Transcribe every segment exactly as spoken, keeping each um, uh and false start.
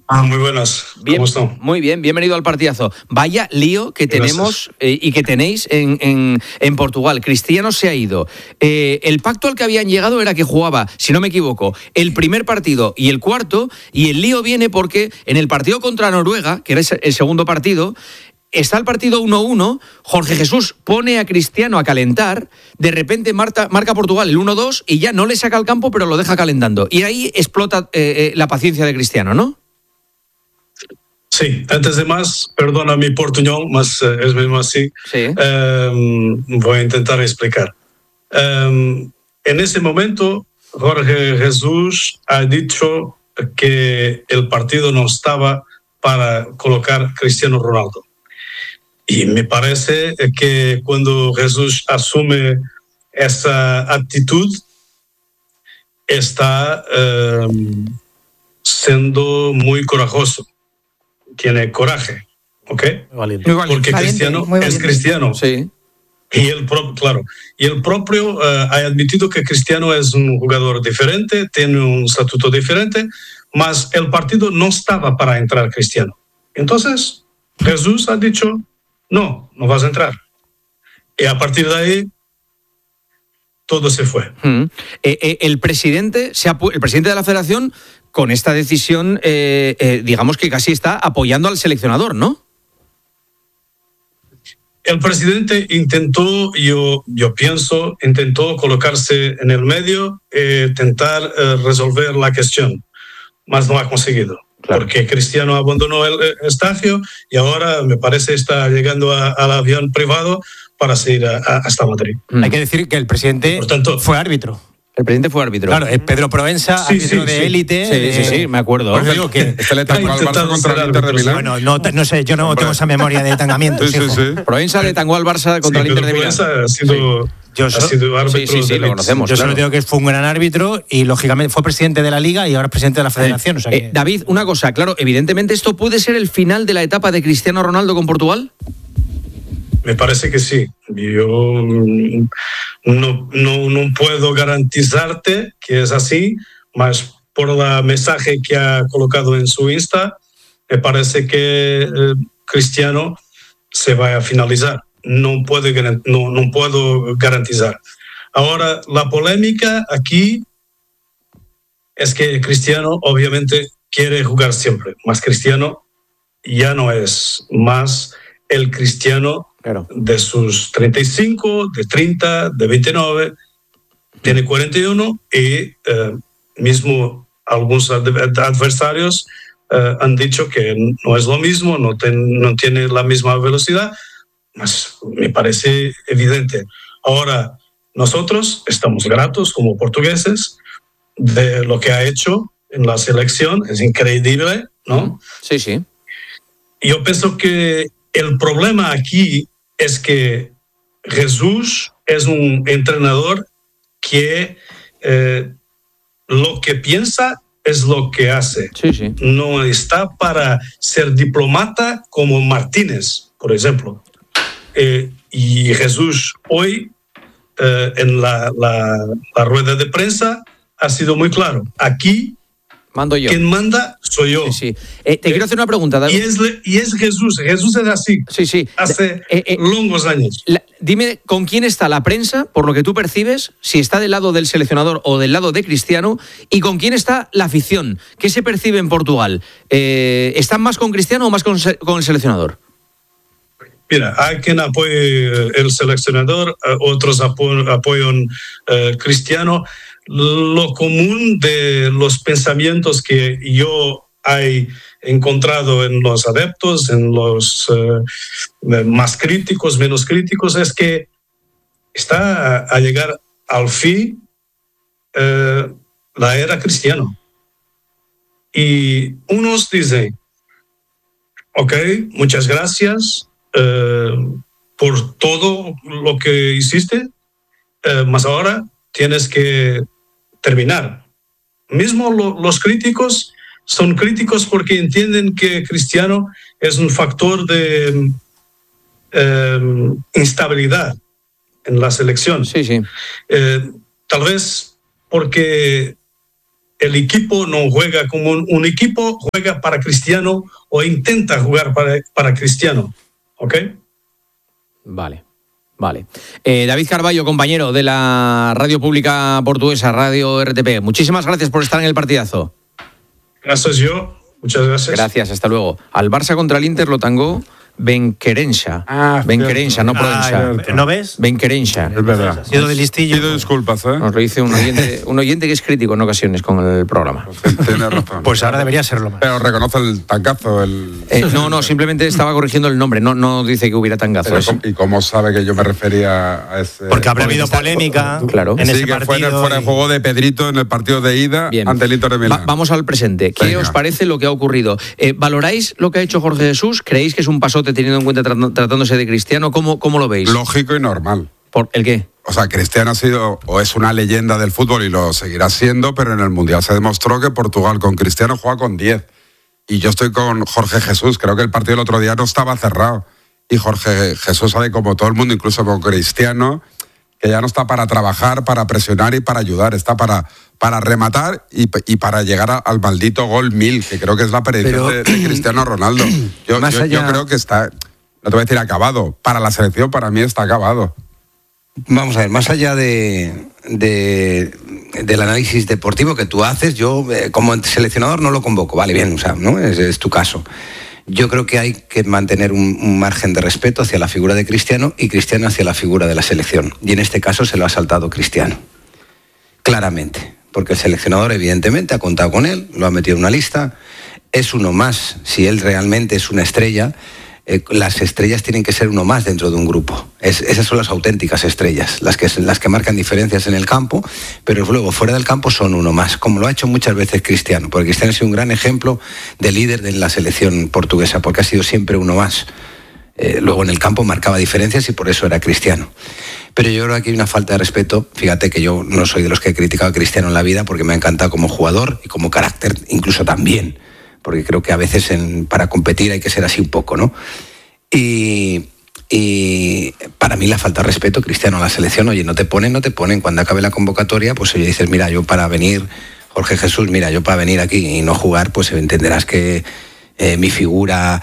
Ah, muy buenas. Bien, ¿Cómo están? Muy bien, bienvenido al partidazo. Vaya lío que tenemos eh, y que tenéis en, en, en Portugal. Cristiano se ha ido. Eh, el pacto al que habían llegado era que jugaba, si no me equivoco, el primer partido y el cuarto, y el lío viene porque en el partido contra Noruega, que era el segundo partido, está el partido uno uno, Jorge Jesús pone a Cristiano a calentar, de repente marca, marca Portugal el uno dos y ya no le saca al campo, pero lo deja calentando. Y ahí explota eh, eh, la paciencia de Cristiano, ¿no? Sí, antes de más, perdona mi portuñol, mas uh, es mismo así. Sí. Um, voy a intentar explicar. Um, en ese momento, Jorge Jesús ha dicho que el partido no estaba para colocar Cristiano Ronaldo. Y me parece que cuando Jesús asume esa actitud, está um, siendo muy corajoso. Tiene coraje, ¿ok? Muy valiente. Porque valiente, Cristiano muy es valiente. cristiano. Sí. Y el propio, claro, y el propio uh, ha admitido que Cristiano es un jugador diferente, tiene un estatuto diferente, mas el partido no estaba para entrar Cristiano. Entonces, Jesús ha dicho, no, no vas a entrar. Y a partir de ahí, todo se fue. Mm. Eh, eh, el presidente se ha, el presidente de la Federación, con esta decisión, eh, eh, digamos que casi está apoyando al seleccionador, ¿no? El presidente intentó, yo, yo pienso, intentó colocarse en el medio e intentar eh, resolver la cuestión, mas no ha conseguido. Claro. Porque Cristiano abandonó el estadio y ahora me parece está llegando a, al avión privado para ir a, a, hasta Madrid. Mm. Hay que decir que el presidente Por tanto, fue árbitro. El presidente fue árbitro. Claro, es Pedro Provenza, sí, árbitro sí, de élite. Sí, sí, sí, sí, me acuerdo. Pues digo que este le tangó al Barça contra el Inter de Milán. Bueno, no, no sé, yo no Hombre. tengo esa memoria de tangamiento. Sí, sí, sí. Provenza le tangó al Barça contra sí, el Inter de Milán. Ha sido, sí. Yo so, ha sido árbitro. Sí, sí, sí, lo conocemos. Yo claro. solo digo que fue un gran árbitro y, lógicamente, fue presidente de la Liga y ahora es presidente de la Federación. Eh, o sea que... eh, David, una cosa, claro, evidentemente esto puede ser el final de la etapa de Cristiano Ronaldo con Portugal. Me parece que sí. Yo no, no, no puedo garantizarte que es así, mas por el mensaje que ha colocado en su Insta, me parece que eh, Cristiano se va a finalizar. No puedo, no, no puedo garantizar. Ahora, la polémica aquí es que Cristiano obviamente quiere jugar siempre, mas Cristiano ya no es más el Cristiano Claro. de sus treinta y cinco, de treinta, de veintinueve, tiene cuarenta y uno y eh, mismo algunos adversarios eh, han dicho que no es lo mismo, no, ten, no tiene la misma velocidad, mas me parece evidente. Ahora, nosotros estamos gratos como portugueses de lo que ha hecho en la selección, es increíble, ¿no? Sí, sí. Yo pienso que el problema aquí es que Jesús es un entrenador que eh, lo que piensa es lo que hace. Sí, sí. No está para ser diplomata como Martínez, por ejemplo. Eh, y Jesús hoy, eh, en la, la, la rueda de prensa, ha sido muy claro. Aquí, mando yo. Quien manda soy yo. Sí, sí. Eh, te eh, quiero hacer una pregunta, David. Y es, y es Jesús. Jesús es así. Sí, sí. Hace eh, eh, longos años. La, dime, ¿con quién está la prensa, por lo que tú percibes, si está del lado del seleccionador o del lado de Cristiano, y con quién está la afición? ¿Qué se percibe en Portugal? Eh, ¿Están más con Cristiano o más con, con el seleccionador? Mira, hay quien apoye el seleccionador, otros apo apoyan uh, Cristiano. Lo común de los pensamientos que yo he encontrado en los adeptos, en los uh, más críticos, menos críticos, es que está a, a llegar al fin uh, la era Cristiano. Y unos dicen, ok, muchas gracias uh, por todo lo que hiciste, uh, mas ahora tienes que terminar. Mismo lo, los críticos son críticos porque entienden que Cristiano es un factor de eh, instabilidad en la selección. Sí, sí. Eh, tal vez porque el equipo no juega como un, un equipo, juega para Cristiano o intenta jugar para, para Cristiano. ¿Ok? Vale. Vale. Eh, David Carballo, compañero de la radio pública portuguesa, Radio R T P. Muchísimas gracias por estar en el partidazo. Gracias yo. Muchas gracias. Gracias, hasta luego. Al Barça contra el Inter lo tangó Benquerença. Ah, Benquerença, no Provença. Ah, ¿no ves? Benquerença. Es verdad. Ha sido de listillo. Pido disculpas, ¿eh? Nos lo dice un oyente, un oyente que es crítico en ocasiones con el programa. Tienes razón. Pues ahora debería serlo más. Pero reconoce el tangazo. El... Eh, no, no, simplemente estaba corrigiendo el nombre. No, no dice que hubiera tangazo. Pero, ¿y cómo sabe que yo me refería a ese...? Porque habrá habido polémica. Claro. En sí, ese que partido fue en el fuera de juego de Pedrito en el partido de ida. Bien. Ante el Inter de Milán. Va, vamos al presente. ¿Qué Venga. os parece lo que ha ocurrido? Eh, ¿Valoráis lo que ha hecho Jorge Jesús? ¿Creéis que es un pasote teniendo en cuenta tratándose de Cristiano? ¿Cómo, cómo lo veis? Lógico y normal. ¿Por el qué? O sea, Cristiano ha sido o es una leyenda del fútbol y lo seguirá siendo, pero en el Mundial se demostró que Portugal con Cristiano juega con diez. Y yo estoy con Jorge Jesús. Creo que el partido del otro día no estaba cerrado. Y Jorge Jesús sabe, como todo el mundo, incluso con Cristiano, que ya no está para trabajar, para presionar y para ayudar. Está para, para rematar y, y para llegar a, al maldito gol mil, que creo que es la predicción de, de Cristiano Ronaldo. Yo, yo, allá... yo creo que está... No te voy a decir acabado. Para la selección, para mí está acabado. Vamos a ver, más allá de, de, del análisis deportivo que tú haces, yo eh, como seleccionador no lo convoco. Vale, bien, o sea, ¿no? Es, es tu caso. Yo creo que hay que mantener un, un margen de respeto hacia la figura de Cristiano y Cristiano hacia la figura de la selección. Y en este caso se lo ha saltado Cristiano. Claramente. Porque el seleccionador, evidentemente, ha contado con él, lo ha metido en una lista. Es uno más, si él realmente es una estrella. Eh, las estrellas tienen que ser uno más dentro de un grupo. Es, esas son las auténticas estrellas, las que, las que marcan diferencias en el campo, pero luego fuera del campo son uno más, como lo ha hecho muchas veces Cristiano, porque Cristiano ha sido un gran ejemplo de líder de la selección portuguesa, porque ha sido siempre uno más. Eh, luego en el campo marcaba diferencias y por eso era Cristiano. Pero yo creo que aquí hay una falta de respeto. Fíjate que yo no soy de los que he criticado a Cristiano en la vida, porque me ha encantado como jugador y como carácter incluso también, porque creo que a veces en, para competir hay que ser así un poco, ¿no? Y, y para mí la falta de respeto, Cristiano, a la selección, oye, no te ponen, no te ponen. Cuando acabe la convocatoria, pues oye, dices, mira, yo para venir, Jorge Jesús, mira, yo para venir aquí y no jugar, pues entenderás que eh, mi figura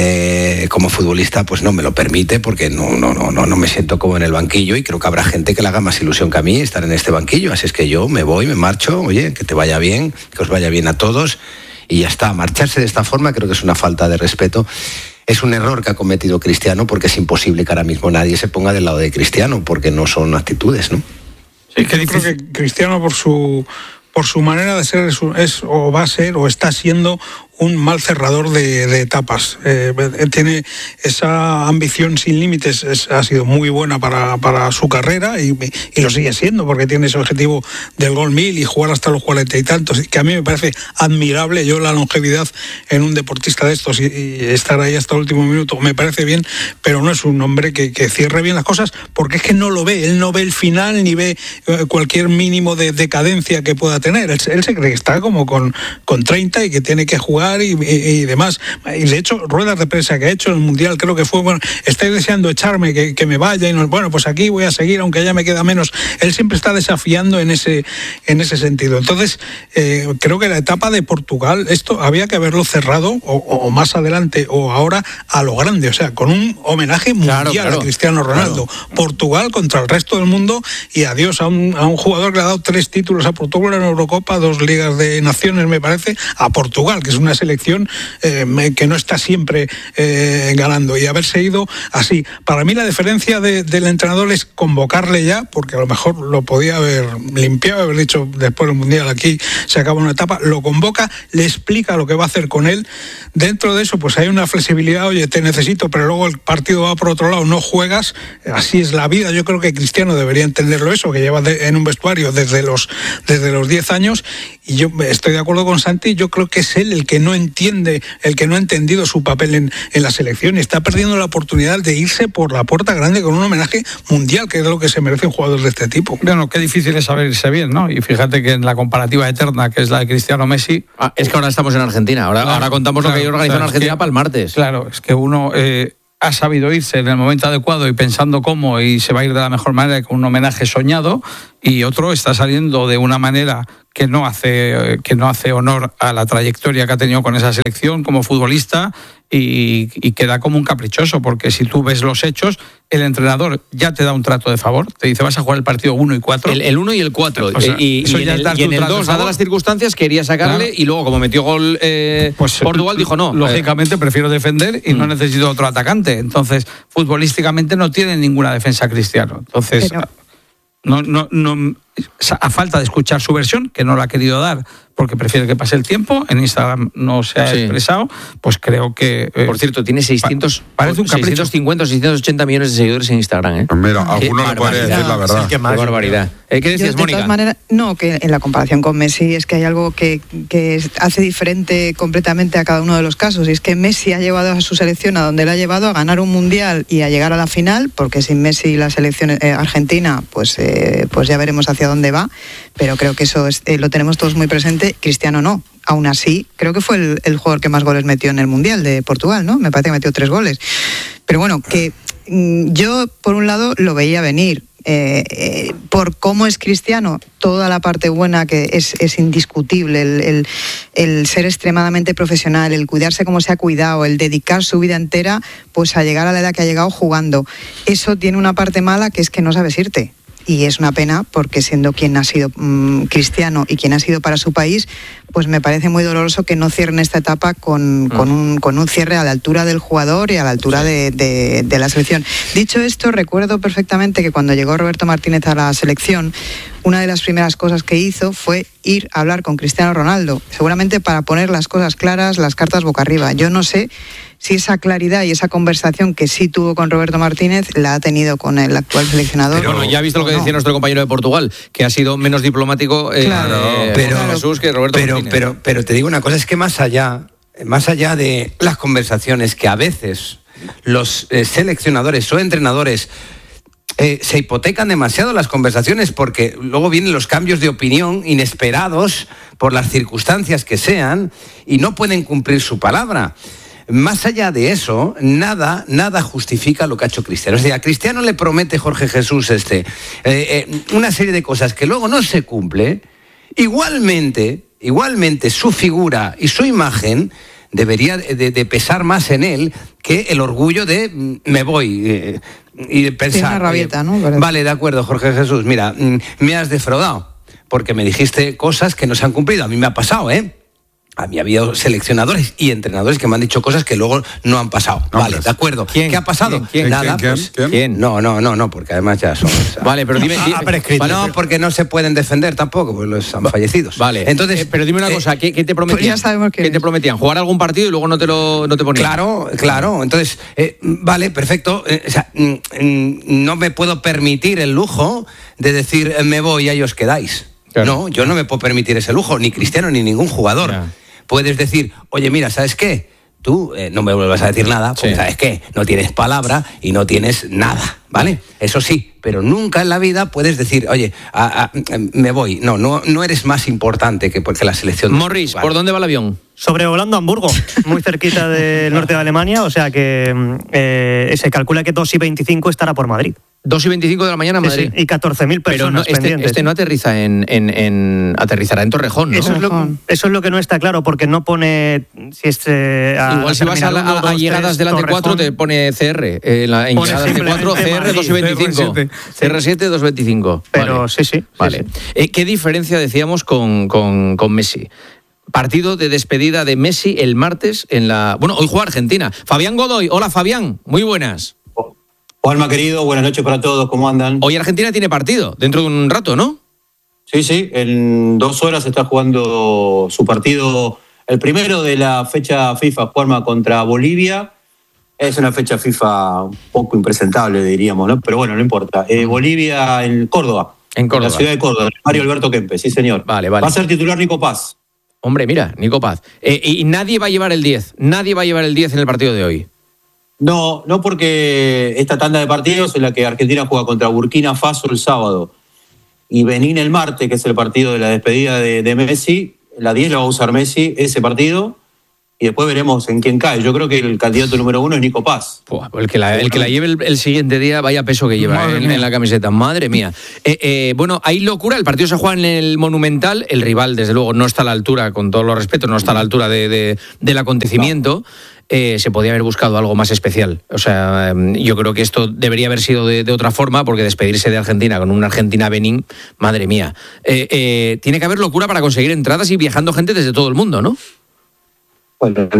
eh, como futbolista pues no me lo permite, porque no, no, no, no, no me siento como en el banquillo, y creo que habrá gente que le haga más ilusión que a mí estar en este banquillo. Así es que yo me voy, me marcho, oye, que te vaya bien, que os vaya bien a todos. Y ya está, marcharse de esta forma creo que es una falta de respeto. Es un error que ha cometido Cristiano, porque es imposible que ahora mismo nadie se ponga del lado de Cristiano, porque no son actitudes, ¿no? Sí, que yo creo que Cristiano, por su, por su manera de ser, es, es o va a ser o está siendo un mal cerrador de, de etapas. Eh, tiene esa ambición sin límites, es, ha sido muy buena para, para su carrera y, y lo sigue siendo, porque tiene ese objetivo del gol mil y jugar hasta los cuarenta y tantos, que a mí me parece admirable. Yo la longevidad en un deportista de estos y, y estar ahí hasta el último minuto me parece bien, pero no es un hombre que, que cierre bien las cosas, porque es que no lo ve, él no ve el final ni ve cualquier mínimo de decadencia que pueda tener. Él, él se cree que está como con, con treinta y que tiene que jugar Y, y, y demás. Y de hecho, ruedas de prensa que ha hecho en el Mundial, creo que fue, bueno, estoy deseando echarme, que, que me vaya, y no, bueno, pues aquí voy a seguir, aunque ya me queda menos. Él siempre está desafiando en ese, en ese sentido. Entonces, eh, creo que la etapa de Portugal, esto había que haberlo cerrado, o, o más adelante, o ahora, a lo grande, o sea, con un homenaje mundial claro, claro, a Cristiano Ronaldo. Claro. Portugal contra el resto del mundo, y adiós a un, a un jugador que le ha dado tres títulos a Portugal en Eurocopa, dos ligas de naciones, me parece, a Portugal, que es una selección Eh, que no está siempre eh, ganando, y haberse ido así. Para mí la diferencia de, del entrenador es convocarle ya, porque a lo mejor lo podía haber limpiado, haber dicho después del Mundial aquí se acaba una etapa, lo convoca, le explica lo que va a hacer con él. Dentro de eso pues hay una flexibilidad, oye, te necesito, pero luego el partido va por otro lado, no juegas, así es la vida. Yo creo que Cristiano debería entenderlo, eso, que lleva de, en un vestuario desde los desde los diez años, y yo estoy de acuerdo con Santi. Yo creo que es él el que no entiende el que no ha entendido su papel en, en la selección, y está perdiendo la oportunidad de irse por la puerta grande con un homenaje mundial, que es lo que se merece un jugador de este tipo. Bueno, qué difícil es saber irse bien, ¿no? Y fíjate que en la comparativa eterna, que es la de Cristiano Messi... Ah, es que ahora estamos en Argentina, ahora, claro, ahora contamos claro, lo que hay organizado, o sea, en Argentina que, para el martes. Claro, es que uno... Eh, ha sabido irse en el momento adecuado y pensando cómo, y se va a ir de la mejor manera, con un homenaje soñado, y otro está saliendo de una manera que no hace que no hace honor a la trayectoria que ha tenido con esa selección como futbolista y, y queda como un caprichoso, porque si tú ves los hechos, el entrenador ya te da un trato de favor, te dice vas a jugar el partido uno y cuatro. El uno y el cuatro. O sea, y, y, en el, y en el dos, dadas las circunstancias, quería sacarle, claro. Y luego, como metió gol eh, pues, Portugal, dijo no. Lógicamente, eh, prefiero defender y mm. no necesito otro atacante. Entonces, futbolísticamente no tiene ninguna defensa Cristiano. Entonces, Pero... no, no, no, a falta de escuchar su versión, que no la ha querido dar porque prefiere que pase el tiempo, en Instagram no se ha sí. expresado, pues creo que... Eh, Por cierto, tiene seiscientos, parece un seiscientos cincuenta o seiscientos ochenta millones de seguidores en Instagram. ¿eh? Pues mira, alguno le puede decir la verdad. Qué barbaridad. ¿Eh, ¿Qué decías, Yo, de Mónica? todas maneras, no, que en la comparación con Messi es que hay algo que, que hace diferente completamente a cada uno de los casos, y es que Messi ha llevado a su selección a donde la ha llevado, a ganar un mundial y a llegar a la final, porque sin Messi la selección eh, argentina, pues, eh, pues ya veremos hacia dónde va, pero creo que eso es, eh, lo tenemos todos muy presente. Cristiano no. Aún así, creo que fue el, el jugador que más goles metió en el Mundial de Portugal, ¿no? Me parece que metió tres goles. Pero bueno, que mm, yo, por un lado, lo veía venir. Eh, eh, por cómo es Cristiano, toda la parte buena que es, es indiscutible, el, el, el ser extremadamente profesional, el cuidarse como se ha cuidado, el dedicar su vida entera pues a llegar a la edad que ha llegado jugando. Eso tiene una parte mala, que es que no sabes irte. Y es una pena, porque siendo quien ha sido mmm, Cristiano y quien ha sido para su país, pues me parece muy doloroso que no cierren esta etapa con, mm. con, un, con un cierre a la altura del jugador y a la altura sí. de, de, de la selección. Dicho esto, recuerdo perfectamente que cuando llegó Roberto Martínez a la selección, una de las primeras cosas que hizo fue ir a hablar con Cristiano Ronaldo, seguramente para poner las cosas claras, las cartas boca arriba. Yo no sé si esa claridad y esa conversación que sí tuvo con Roberto Martínez la ha tenido con el actual seleccionador. Pero bueno, ya ha visto lo que no. decía nuestro compañero de Portugal, que ha sido menos diplomático eh, claro, eh, pero, Jesús que Roberto pero, Martínez. Pero, pero te digo una cosa, es que más allá, más allá de las conversaciones que a veces los eh, seleccionadores o entrenadores Eh, se hipotecan demasiado las conversaciones, porque luego vienen los cambios de opinión inesperados por las circunstancias que sean y no pueden cumplir su palabra. Más allá de eso, nada, nada justifica lo que ha hecho Cristiano. O sea, a Cristiano le promete Jorge Jesús este, eh, eh, una serie de cosas que luego no se cumple. Igualmente, igualmente su figura y su imagen debería de, de pesar más en él que el orgullo de me voy eh, y de pensar. Tiene una rabieta, ¿no? Pero... Vale, de acuerdo, Jorge Jesús, mira, me has defraudado porque me dijiste cosas que no se han cumplido. A mí me ha pasado, ¿eh? A mí ha habido seleccionadores y entrenadores que me han dicho cosas que luego no han pasado. No, vale, de acuerdo. ¿Quién? ¿Qué ha pasado? ¿Quién? ¿Quién? Nada, ¿Quién? pues, ¿Quién? ¿Quién? No, no, no, no, porque además ya son... O sea, vale, pero dime... Ah, prescrito. No, porque no se pueden defender tampoco, pues los han fallecidos. Vale. Entonces, eh, pero dime una eh, cosa, ¿qué, qué te prometían? Pues ya sabemos que ¿Qué te prometían? ¿Jugar algún partido y luego no te lo no te ponían? Claro, claro. Entonces, eh, vale, perfecto. Eh, o sea, mm, no me puedo permitir el lujo de decir eh, me voy y ahí os quedáis. Claro. No, yo no me puedo permitir ese lujo, ni Cristiano ni ningún jugador. Ya. Puedes decir, oye, mira, ¿sabes qué? Tú eh, no me vuelvas a decir nada, porque sí. ¿sabes qué? No tienes palabra y no tienes nada, ¿vale? Eso sí, pero nunca en la vida puedes decir, oye, a, a, me voy. No, no, no eres más importante que, que la selección. Morris, ¿vale? ¿Por dónde va el avión? Sobrevolando Hamburgo, muy cerquita del norte de Alemania, o sea que eh, se calcula que dos y veinticinco estará por Madrid. dos y veinticinco de la mañana en Madrid. Sí, sí, y catorce mil personas Pero no, este, este no aterriza en, en, en... Aterrizará en Torrejón, ¿no? Eso es, lo, eso es lo que no está claro, porque no pone... si es, eh, a, Igual si vas a, la, a, a llegadas de la T cuatro te pone C R. Eh, la, en pone llegadas T cuatro, C R dos y veinticinco. C R siete, dos y veinticinco. Pero vale. sí, sí. Vale. Sí, sí. Eh, ¿Qué diferencia decíamos con, con, con Messi? Partido de despedida de Messi el martes en la... Bueno, hoy juega Argentina. Fabián Godoy. Hola, Fabián. Muy buenas. Juanma, querido, buenas noches para todos, ¿cómo andan? Hoy Argentina tiene partido, dentro de un rato, ¿no? Sí, sí, en dos horas está jugando su partido, el primero de la fecha FIFA, Juanma, contra Bolivia. Es una fecha FIFA un poco impresentable, diríamos, ¿no? Pero bueno, no importa. Eh, Bolivia en Córdoba. En Córdoba. En la ciudad de Córdoba, Mario Alberto Kempes, sí señor. Vale, vale. Va a ser titular Nico Paz. Hombre, mira, Nico Paz. Eh, y nadie va a llevar el diez, nadie va a llevar el diez en el partido de hoy. No, no porque esta tanda de partidos en la que Argentina juega contra Burkina Faso el sábado y Benín el martes, que es el partido de la despedida de, de Messi, la diez la va a usar Messi, ese partido, y después veremos en quién cae. Yo creo que el candidato número uno es Nico Paz. Pua, el, que la, el que la lleve el, el siguiente día, vaya peso que lleva en, en la camiseta. Madre mía. Eh, eh, bueno, hay locura. El partido se juega en el Monumental. El rival, desde luego, no está a la altura, con todos los respetos, no está a la altura de, de, del acontecimiento. Eh, se podía haber buscado algo más especial. O sea, yo creo que esto debería haber sido de, de otra forma, porque despedirse de Argentina con una Argentina-Benín, madre mía. Eh, eh, tiene que haber locura para conseguir entradas y viajando gente desde todo el mundo, ¿no? Bueno,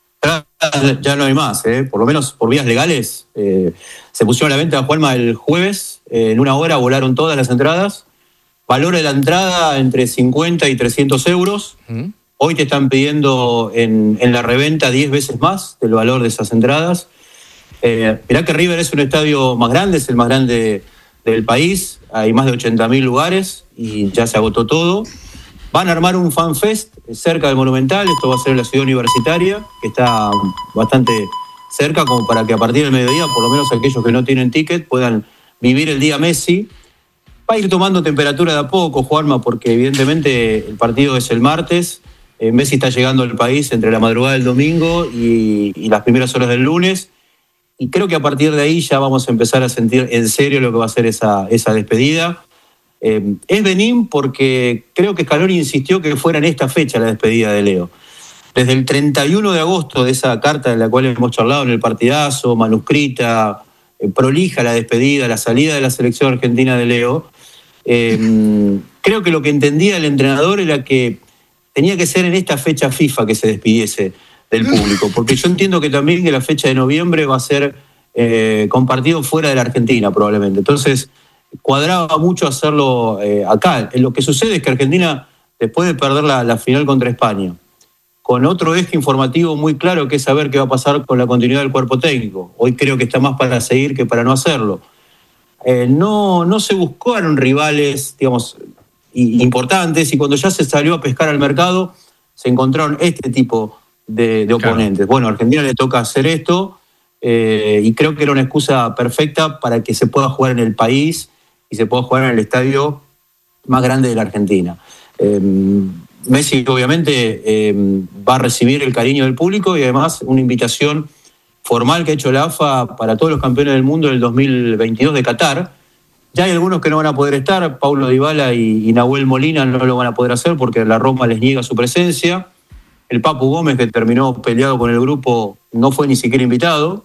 ya no hay más, ¿eh? Por lo menos por vías legales. Eh, se pusieron a la venta, Juanma, el jueves. Eh, en una hora volaron todas las entradas. Valor de la entrada entre cincuenta y trescientos euros. ¿Mm? Hoy te están pidiendo en, en la reventa diez veces más del valor de esas entradas. Eh, mirá que River es un estadio más grande, es el más grande del país. Hay más de ochenta mil lugares y ya se agotó todo. Van a armar un fanfest cerca del Monumental. Esto va a ser en la ciudad universitaria, que está bastante cerca, como para que a partir del mediodía, por lo menos aquellos que no tienen ticket, puedan vivir el día Messi. Va a ir tomando temperatura de a poco, Juanma, porque evidentemente el partido es el martes. Eh, Messi está llegando al país entre la madrugada del domingo y, y las primeras horas del lunes. Y creo que a partir de ahí ya vamos a empezar a sentir en serio lo que va a ser esa, esa despedida. Eh, es Benín porque creo que Scaloni insistió que fuera en esta fecha la despedida de Leo. Desde el treinta y uno de agosto, de esa carta de la cual hemos charlado en el partidazo, manuscrita, eh, prolija la despedida, la salida de la selección argentina de Leo, eh, creo que lo que entendía el entrenador era que tenía que ser en esta fecha FIFA que se despidiese del público, porque yo entiendo que también que la fecha de noviembre va a ser eh, compartido fuera de la Argentina probablemente. Entonces cuadraba mucho hacerlo eh, acá. Lo que sucede es que Argentina, después de perder la, la final contra España, con otro eje informativo muy claro que es saber qué va a pasar con la continuidad del cuerpo técnico. Hoy creo que está más para seguir que para no hacerlo. Eh, no, no se buscaron rivales, digamos, importantes, y cuando ya se salió a pescar al mercado, se encontraron este tipo de, de oponentes. Claro. Bueno, a Argentina le toca hacer esto, eh, y creo que era una excusa perfecta para que se pueda jugar en el país y se pueda jugar en el estadio más grande de la Argentina. Eh, Messi obviamente eh, va a recibir el cariño del público y además una invitación formal que ha hecho la A F A para todos los campeones del mundo del dos mil veintidós de Qatar. Ya hay algunos que no van a poder estar, Paulo Dybala y, y Nahuel Molina no lo van a poder hacer porque la Roma les niega su presencia. El Papu Gómez, que terminó peleado con el grupo, no fue ni siquiera invitado.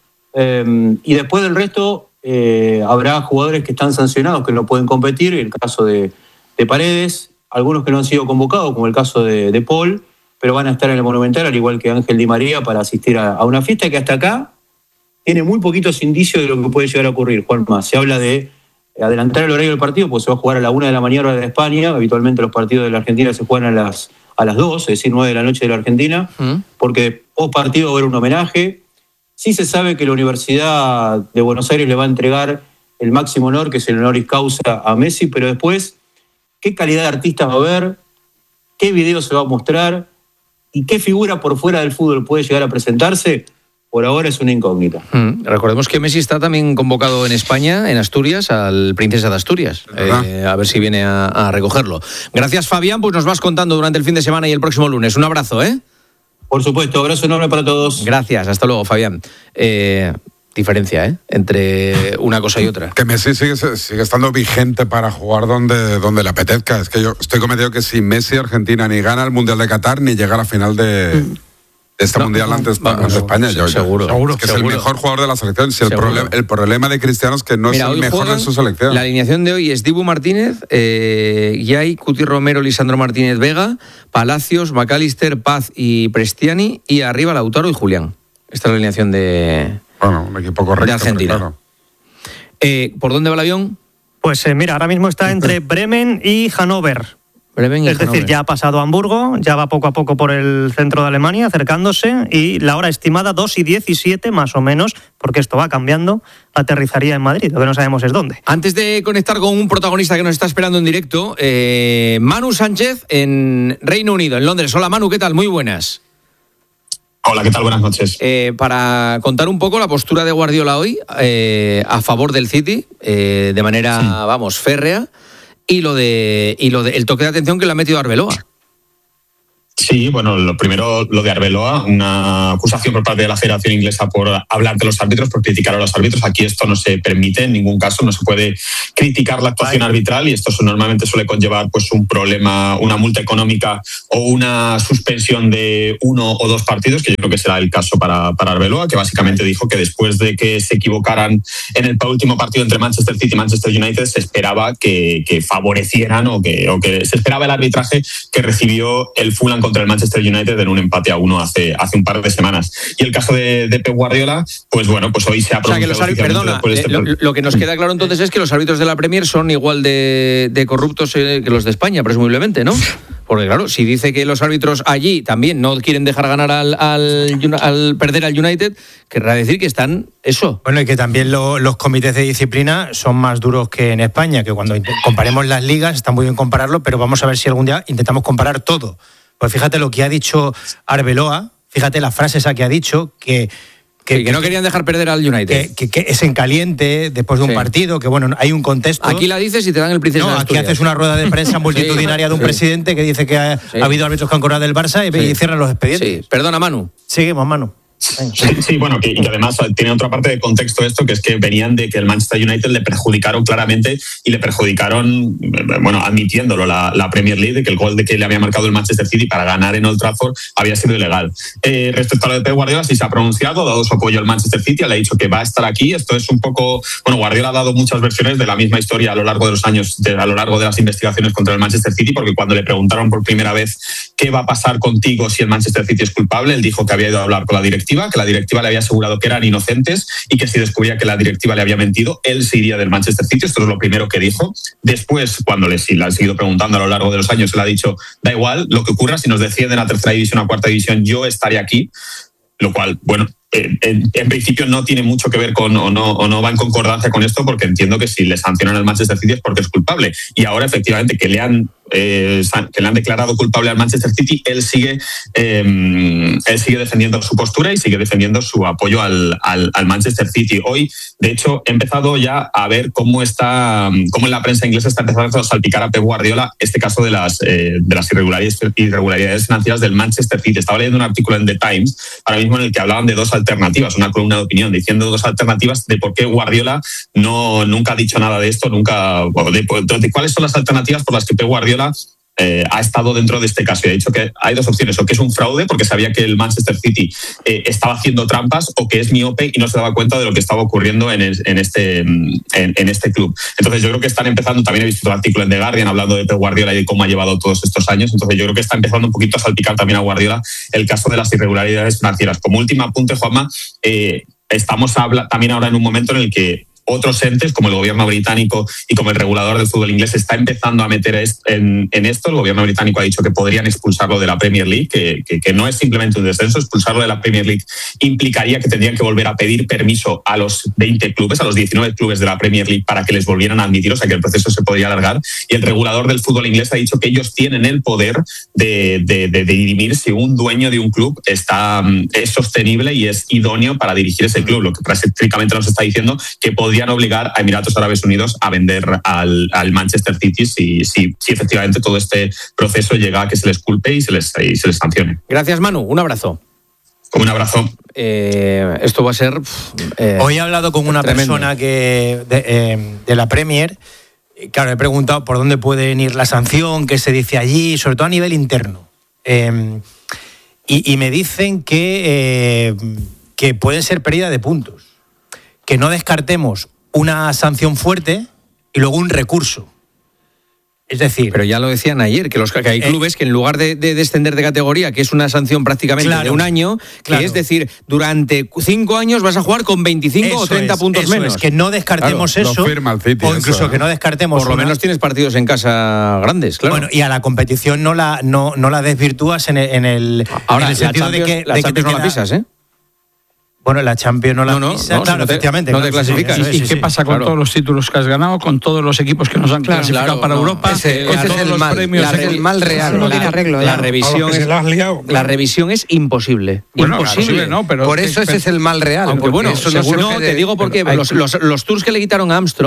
Eh, y después del resto eh, habrá jugadores que están sancionados que no pueden competir, el caso de, de Paredes, algunos que no han sido convocados, como el caso de, de Paul, pero van a estar en el Monumental, al igual que Ángel Di María, para asistir a, a una fiesta que hasta acá tiene muy poquitos indicios de lo que puede llegar a ocurrir, Juanma. Se habla de adelantar el horario del partido, porque se va a jugar a la una de la mañana hora de España. Habitualmente los partidos de la Argentina se juegan a las, a las dos, es decir, nueve de la noche de la Argentina, ¿Mm? porque post partido va a haber un homenaje. Sí se sabe que la Universidad de Buenos Aires le va a entregar el máximo honor, que es el honoris causa a Messi, pero después, ¿qué calidad de artistas va a haber? ¿Qué video se va a mostrar? ¿Y qué figura por fuera del fútbol puede llegar a presentarse? Por ahora es una incógnita. Mm, recordemos que Messi está también convocado en España, en Asturias, al Princesa de Asturias. Eh, a ver si viene a, a recogerlo. Gracias, Fabián, pues nos vas contando durante el fin de semana y el próximo lunes. Un abrazo, ¿eh? Por supuesto, abrazo enorme para todos. Gracias, hasta luego, Fabián. Eh, diferencia, ¿eh? Entre una cosa y otra. Que Messi sigue, sigue estando vigente para jugar donde, donde le apetezca. Es que yo estoy convencido que si Messi Argentina ni gana el Mundial de Qatar, ni llega a la final de... Mm. Este no, mundial no, ante, no, ante España, yo, seguro, yo, seguro, es que seguro. es el mejor jugador de la selección. Si el, problema, el problema de Cristiano es que no Mira, es el mejor de su selección. La alineación de hoy es Dibu Martínez, eh, Yay, Cuti Romero, Lisandro Martínez Vega, Palacios, McAllister, Paz y Prestiani, y arriba Lautaro y Julián. Esta es la alineación de, bueno, un equipo correcto, de Argentina. Claro. Eh, ¿Por dónde va el avión? Pues eh, mira, ahora mismo está entre Bremen y Hannover. Bremen y es decir, ya ha pasado a Hamburgo, ya va poco a poco por el centro de Alemania, acercándose, y la hora estimada dos y diecisiete más o menos, porque esto va cambiando, aterrizaría en Madrid, lo que no sabemos es dónde. Antes de conectar con un protagonista que nos está esperando en directo, eh, Manu Sánchez en Reino Unido, en Londres. Hola Manu, ¿qué tal? Muy buenas. Hola, ¿qué tal? Buenas noches. Eh, para contar un poco la postura de Guardiola hoy eh, a favor del City, eh, de manera, sí. vamos, férrea. Y lo de y lo de el toque de atención que le ha metido Arbeloa. Sí, bueno, lo primero, lo de Arbeloa, una acusación por parte de la Federación Inglesa por hablar de los árbitros, por criticar a los árbitros. Aquí esto no se permite en ningún caso, no se puede criticar la actuación Ay. arbitral, y esto normalmente suele conllevar pues un problema, una multa económica o una suspensión de uno o dos partidos, que yo creo que será el caso para, para Arbeloa, que básicamente dijo que después de que se equivocaran en el último partido entre Manchester City y Manchester United, se esperaba que, que favorecieran o que, o que se esperaba el arbitraje que recibió el Fulham contra el Manchester United en un empate a uno hace, hace un par de semanas. Y el caso de, de Pep Guardiola, pues bueno, pues hoy se ha pronunciado. O sea, que los árbitros, perdona, de este... lo, lo que nos queda claro entonces es que los árbitros de la Premier son igual de, de corruptos que los de España, presumiblemente, ¿no? Porque claro, si dice que los árbitros allí también no quieren dejar ganar al, al, al perder al United, querrá decir que están eso. Bueno, y que también lo, los comités de disciplina son más duros que en España, que cuando comparemos las ligas está muy bien compararlo, pero vamos a ver si algún día intentamos comparar todo. Pues fíjate lo que ha dicho Arbeloa, fíjate la frase esa que ha dicho, que... Que, sí, que no querían dejar perder al United. Que, que, que es en caliente después de un sí. partido, que bueno, hay un contexto. Aquí la dices y te dan el princesa. No, aquí haces una rueda de prensa multitudinaria sí, de un sí. presidente que dice que ha, sí. ha habido árbitros que han cobrado del Barça y, sí. y cierran los expedientes. Sí. Perdona, Manu. Seguimos, Manu. Sí, sí, bueno, que, y además tiene otra parte de contexto esto, que es que venían de que el Manchester United le perjudicaron claramente y le perjudicaron, bueno, admitiéndolo, la, la Premier League, de que el gol de que le había marcado el Manchester City para ganar en Old Trafford había sido ilegal. Eh, respecto a lo de Pep Guardiola, sí se ha pronunciado, ha dado su apoyo al Manchester City, le ha dicho que va a estar aquí. Esto es un poco, bueno, Guardiola ha dado muchas versiones de la misma historia a lo largo de los años, de, a lo largo de las investigaciones contra el Manchester City, porque cuando le preguntaron por primera vez qué va a pasar contigo si el Manchester City es culpable, él dijo que había ido a hablar con la directiva, que la directiva le había asegurado que eran inocentes y que si descubría que la directiva le había mentido, él se iría del Manchester City. Esto es lo primero que dijo. Después, cuando le, si le han seguido preguntando a lo largo de los años, él ha dicho, da igual lo que ocurra, si nos descienden a tercera división o a cuarta división, yo estaré aquí. Lo cual, bueno, en, en principio no tiene mucho que ver con o no, o no va en concordancia con esto, porque entiendo que si le sancionan al Manchester City es porque es culpable. Y ahora, efectivamente, que le han Eh, que le han declarado culpable al Manchester City, él sigue eh, él sigue defendiendo su postura y sigue defendiendo su apoyo al, al, al Manchester City. Hoy, de hecho, he empezado ya a ver cómo está, cómo en la prensa inglesa está empezando a salpicar a Pep Guardiola este caso de las, eh, de las irregularidades, irregularidades financieras del Manchester City. Estaba leyendo un artículo en The Times ahora mismo en el que hablaban de dos alternativas, una columna de opinión diciendo dos alternativas de por qué Guardiola no, nunca ha dicho nada de esto, nunca de, de, de cuáles son las alternativas por las que Pep Guardiola Eh, ha estado dentro de este caso y ha dicho que hay dos opciones: o que es un fraude porque sabía que el Manchester City eh, estaba haciendo trampas, o que es miope y no se daba cuenta de lo que estaba ocurriendo en, el, en, este, en, en este club. Entonces yo creo que están empezando, también he visto un artículo en The Guardian hablando de Pep Guardiola y de cómo ha llevado todos estos años, entonces yo creo que está empezando un poquito a salpicar también a Guardiola el caso de las irregularidades financieras. Como último apunte, Juanma, eh, estamos habla, también ahora en un momento en el que otros entes, como el gobierno británico y como el regulador del fútbol inglés, está empezando a meter en, en esto. El gobierno británico ha dicho que podrían expulsarlo de la Premier League, que, que, que no es simplemente un descenso. Expulsarlo de la Premier League implicaría que tendrían que volver a pedir permiso a los veinte clubes, a los diecinueve clubes de la Premier League, para que les volvieran a admitir, o sea que el proceso se podría alargar. Y el regulador del fútbol inglés ha dicho que ellos tienen el poder de, de, de, de dirimir si un dueño de un club está, es sostenible y es idóneo para dirigir ese club, lo que prácticamente nos está diciendo que podría obligar a Emiratos Árabes Unidos a vender al, al Manchester City si, si, si efectivamente todo este proceso llega a que se les culpe y se les, y se les sancione. Gracias, Manu. Un abrazo. Un abrazo. Eh, esto va a ser... Eh, Hoy he hablado con una tremendo. persona que de, eh, de la Premier. Claro, he preguntado por dónde puede ir la sanción, qué se dice allí, sobre todo a nivel interno. Eh, y, y me dicen que, eh, que puede ser pérdida de puntos. Que no descartemos una sanción fuerte y luego un recurso. Es decir... Pero ya lo decían ayer, que, los, que hay clubes eh, que en lugar de, de descender de categoría, que es una sanción prácticamente claro, de un año, que claro. es decir, durante cinco años vas a jugar con veinticinco eso o treinta es, puntos eso menos. Es, que no descartemos claro, eso, City, o incluso eso, que no descartemos... Por lo una... menos tienes partidos en casa grandes, claro. Bueno, y a la competición no la, no, no la desvirtúas en el, en el, Ahora, en el sentido de que... La de Champions que no la pisas, ¿eh? Bueno, la Champions no la no, no, pisa, no, claro, no te, efectivamente. No claro, te clasificas. ¿Y, ¿Y qué sí, pasa con claro. todos los títulos que has ganado, con todos los equipos que nos han claro, clasificado claro, para no. Europa, ese, con ese todos es el los mal, premios? La, ese es el mal real. No tiene arreglo. La, la revisión es, la, has liado, claro. la revisión es imposible. Bueno, imposible. No, pero por eso ese es el mal real. Aunque bueno, eso seguro no, no te digo porque hay, los, los, los tours que le quitaron a Armstrong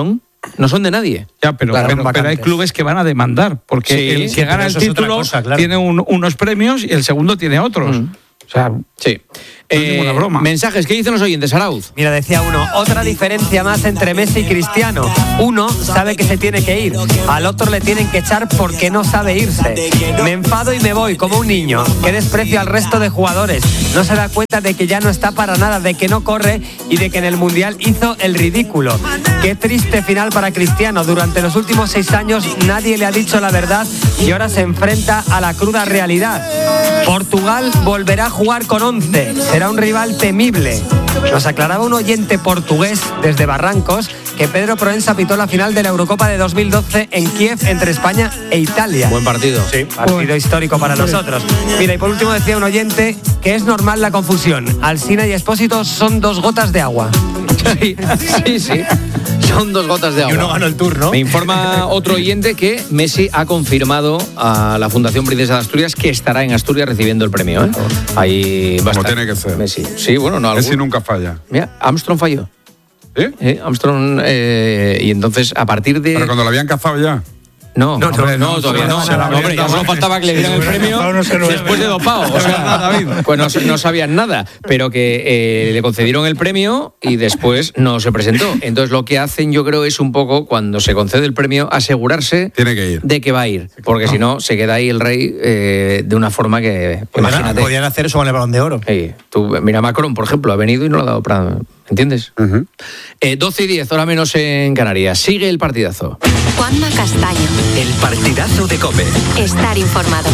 no son de nadie. Ya, pero, Claro, pero, pero hay clubes que van a demandar, porque Sí, el sí, que gana el eso es otra título cosa, claro. tiene un- unos premios y el segundo tiene otros. Mm. O sea, Sí. No es ninguna broma. Mensajes, ¿qué dicen los oyentes, Arauz? Mira, decía uno, otra diferencia más entre Messi y Cristiano. Uno sabe que se tiene que ir, al otro le tienen que echar porque no sabe irse. Me enfado y me voy, como un niño. Qué desprecio al resto de jugadores. No se da cuenta de que ya no está para nada, de que no corre y de que en el Mundial hizo el ridículo. Qué triste final para Cristiano. Durante los últimos seis años nadie le ha dicho la verdad y ahora se enfrenta a la cruda realidad. Portugal volverá a jugar con once. Será un rival temible. Nos aclaraba un oyente portugués desde Barrancos que Pedro Proensa pitó la final de la Eurocopa de dos mil doce en Kiev entre España e Italia. Buen partido. Sí, partido histórico para nosotros. Mira, y por último decía un oyente que es normal la confusión. Alsina y Expósito son dos gotas de agua. Sí, sí, sí. Son dos gotas de agua. Y uno ganó el Tour, ¿no? Me informa otro oyente que Messi ha confirmado a la Fundación Princesa de Asturias que estará en Asturias recibiendo el premio. ¿eh? Ahí va a Como estar tiene que ser. Messi. Sí, bueno, no. Messi algún- nunca falla. Mira, Armstrong falló. ¿Eh? Eh, Armstrong, eh, y entonces a partir de. Pero cuando lo habían cazado ya. No, no, hombre, no, no, todavía no. se la Hombre, habrían ya solo dado. faltaba que le dieran el premio No, no se lo- después de dopado. O sea, pues no, no sabían nada. Pero que eh, le concedieron el premio y después no se presentó. Entonces lo que hacen, yo creo, es un poco, cuando se concede el premio, asegurarse Tiene que ir. de que va a ir. Porque si no, se queda ahí el rey eh, de una forma que. Podían, Imagínate. podían hacer eso con el Balón de Oro. Sí, tú, mira, Macron, por ejemplo, ha venido y no lo ha dado para. ¿Entiendes? Ujú. Eh, doce y diez, hora menos en Canarias. Sigue el partidazo. Juanma Castaño. El partidazo de COPE. Estar informado.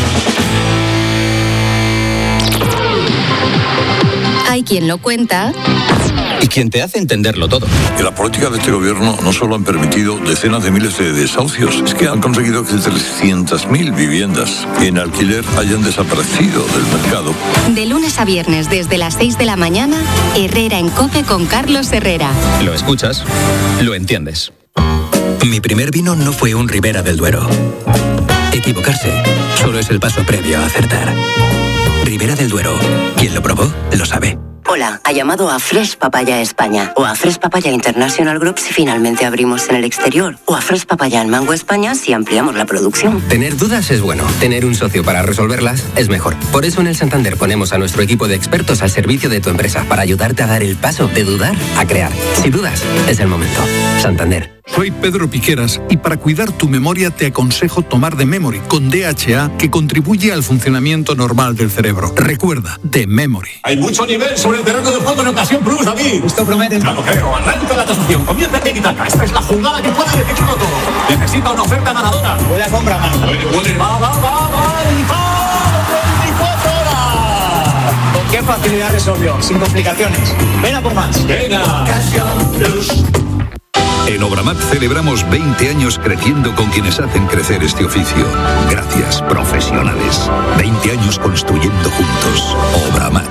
Hay quien lo cuenta Y quien te hace entenderlo todo. Y la política de este gobierno no solo han permitido decenas de miles de desahucios, es que han conseguido que trescientas mil viviendas en alquiler hayan desaparecido del mercado. de lunes a viernes desde las seis de la mañana, Herrera en COPE con Carlos Herrera. Lo escuchas, lo entiendes. Mi primer vino no fue un Ribera del Duero. Equivocarse solo es el paso previo a acertar. Ribera del Duero. Quien lo probó, lo sabe. Hola, ha llamado a Fresh Papaya España o a Fresh Papaya International Group si finalmente abrimos en el exterior o a Fresh Papaya en Mango España si ampliamos la producción. Tener dudas es bueno, tener un socio para resolverlas es mejor. Por eso en el Santander ponemos a nuestro equipo de expertos al servicio de tu empresa para ayudarte a dar el paso de dudar a crear. Si dudas, es el momento. Santander. Soy Pedro Piqueras y para cuidar tu memoria te aconsejo tomar The Memory con D H A que contribuye al funcionamiento normal del cerebro. Recuerda, The Memory. Hay mucho nivel sobre el terreno de juego en ocasión plus, David. Esto promete. Ya lo creo. Arranca la tasación. Comienza Tiki-Taka. Esta es la jugada que puede decidirlo todo. Necesita una oferta ganadora. Puede la compra más. Puede, puede. Va, va, va, va. Y va. veinticuatro horas. ¿Con qué facilidad resolvió? Sin complicaciones. Venga por más. Venga. Ocasión plus. En Obramat celebramos veinte años creciendo con quienes hacen crecer este oficio. Gracias, profesionales. veinte años construyendo juntos. Obramat.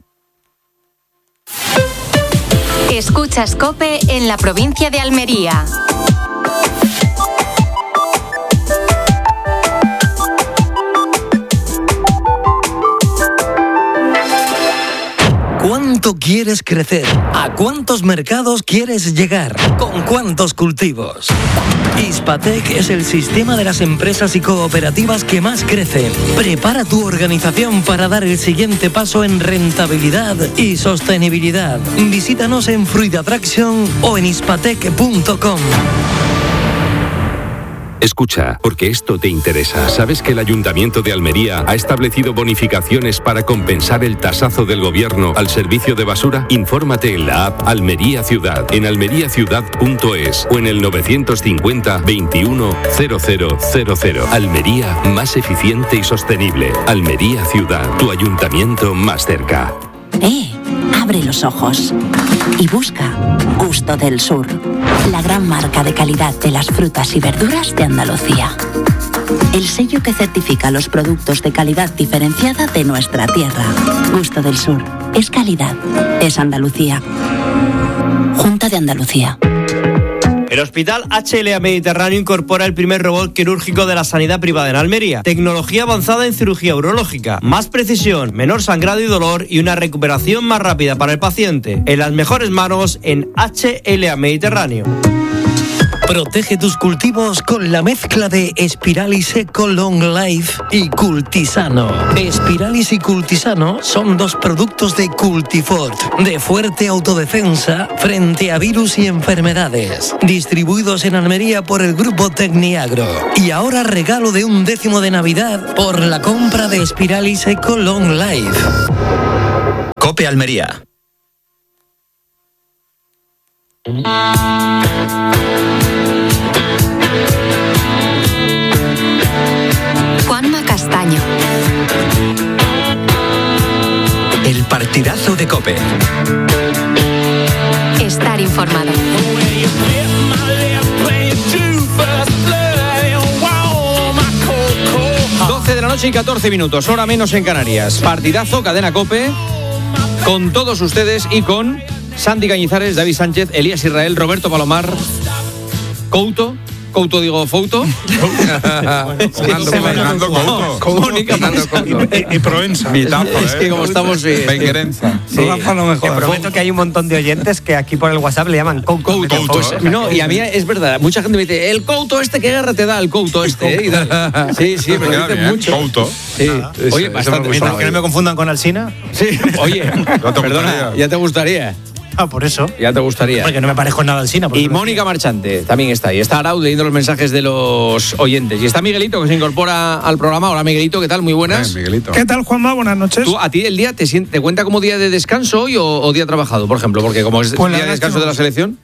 Escuchas COPE en la provincia de Almería. ¿Cuánto quieres crecer? ¿A cuántos mercados quieres llegar? ¿Con cuántos cultivos? Hispatec es el sistema de las empresas y cooperativas que más crecen. Prepara tu organización para dar el siguiente paso en rentabilidad y sostenibilidad. Visítanos en Fruit Attraction o en hispatec punto com. Escucha, porque esto te interesa. ¿Sabes que el Ayuntamiento de Almería ha establecido bonificaciones para compensar el tasazo del gobierno al servicio de basura? Infórmate en la app Almería Ciudad, en almería ciudad punto es o en el novecientos cincuenta veintiuno cero cero cero cero. Almería, más eficiente y sostenible. Almería Ciudad, tu ayuntamiento más cerca. ¡Eh! Abre los ojos y busca Gusto del Sur, la gran marca de calidad de las frutas y verduras de Andalucía. El sello que certifica los productos de calidad diferenciada de nuestra tierra. Gusto del Sur. Es calidad. Es Andalucía. Junta de Andalucía. El Hospital H L A Mediterráneo incorpora el primer robot quirúrgico de la sanidad privada en Almería. Tecnología avanzada en cirugía urológica. Más precisión, menor sangrado y dolor y una recuperación más rápida para el paciente. En las mejores manos en H L A Mediterráneo. Protege tus cultivos con la mezcla de Spiralis Eco Long Life y Cultisano. Spiralis y Cultisano son dos productos de Cultifort, de fuerte autodefensa frente a virus y enfermedades. Distribuidos en Almería por el grupo Tecniagro. Y ahora regalo de un décimo de Navidad por la compra de Spiralis Eco Long Life. COPE Almería. Juanma Castaño. El partidazo de COPE. Estar informado. doce de la noche y catorce minutos, hora menos en Canarias. Partidazo, cadena COPE, con todos ustedes y con Santi Cañizares, David Sánchez, Elías Israel, Roberto Palomar, Couto. Couto, digo, Fouto. Fernando Couto. Mónica Marchante. Y Provenza. Es que como estamos... Venguerenza. Sí. Te prometo que hay un montón de oyentes que aquí por el WhatsApp le llaman Couto. Couto. No, y a mí es verdad, mucha gente me dice, el Couto este, ¿qué guerra te da el Couto este? ¿eh? Y dale. Sí, sí, me lo dicen mucho. Couto. Sí. Oye, bastante. Que no me confundan con Alsina. Sí, oye, perdona, ya te gustaría. Ah, por eso. Ya te gustaría. Porque no me parezco nada al Sina. Y Mónica Marchante también está ahí. Está Arau leyendo los mensajes de los oyentes. Y está Miguelito, que se incorpora al programa. Hola, Miguelito, ¿qué tal? Muy buenas. Eh, Miguelito. ¿Qué tal, Juanma? Buenas noches. ¿Tú, a ti el día te, siente, te cuenta como día de descanso hoy o, o día trabajado, por ejemplo? Porque como es Pues día de descanso de la selección.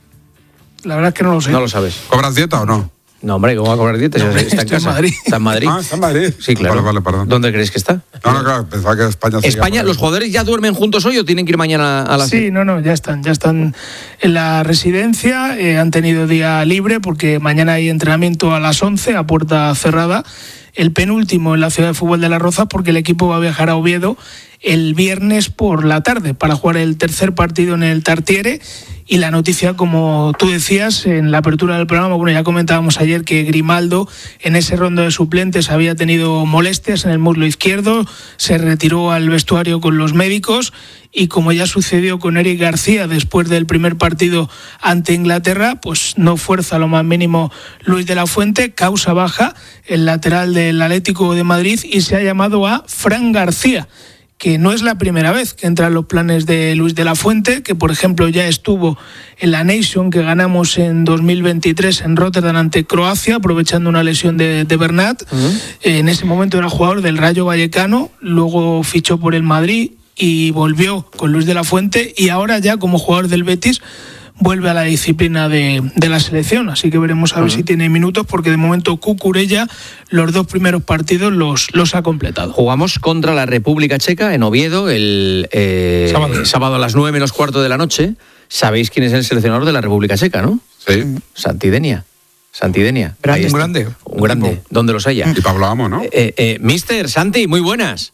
La verdad es que no lo sé. No lo sabes. ¿Cobras dieta o no? No, hombre, ¿cómo va a cobrar dietas? No, está en estoy en casa. Madrid. Está en Madrid. Ah, está en Madrid. Sí, claro. Vale, vale, perdón. ¿Dónde crees que está? No, no, claro, pensaba que España... seguía España, por ahí. ¿los jugadores ya duermen juntos hoy o tienen que ir mañana a la... Sí, no, no, ya están, ya están en la residencia, eh, han tenido día libre porque mañana hay entrenamiento a las once a puerta cerrada, el penúltimo en la ciudad de fútbol de Las Rozas porque el equipo va a viajar a Oviedo el viernes por la tarde para jugar el tercer partido en el Tartiere. Y la noticia, como tú decías en la apertura del programa, bueno, ya comentábamos ayer que Grimaldo en ese rondo de suplentes había tenido molestias en el muslo izquierdo, se retiró al vestuario con los médicos y como ya sucedió con Eric García después del primer partido ante Inglaterra, pues no fuerza lo más mínimo Luis de la Fuente, causa baja el lateral del Atlético de Madrid y se ha llamado a Fran García, que no es la primera vez que entra en los planes de Luis de la Fuente, que por ejemplo ya estuvo en la Nation que ganamos en dos mil veintitrés en Rotterdam ante Croacia, aprovechando una lesión de, de Bernat. Uh-huh. En ese momento era jugador del Rayo Vallecano, luego fichó por el Madrid y volvió con Luis de la Fuente y ahora ya como jugador del Betis vuelve a la disciplina de, de la selección, así que veremos a ver uh-huh. si tiene minutos, porque de momento Cucurella los dos primeros partidos los, los ha completado. Jugamos contra la República Checa en Oviedo el eh, sábado. sábado a las nueve menos cuarto de la noche. Sabéis quién es el seleccionador de la República Checa, ¿no? Sí. Santidenia. Santidenia. Grande, un grande. Un grande, donde los haya. Y Pablo Amo, ¿no? Eh, eh, Mister Santi, muy buenas.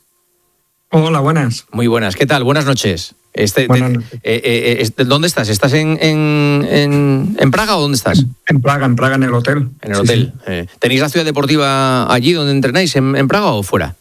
Hola, buenas. Muy buenas. ¿Qué tal? Buenas noches. Este, Buenas te, noches. Eh, eh, este, ¿Dónde estás? ¿Estás en, en, en, en Praga o dónde estás? En Praga, en Praga, en el hotel. En el hotel. Sí, sí. Eh, ¿Tenéis la ciudad deportiva allí donde entrenáis, en, en Praga o fuera?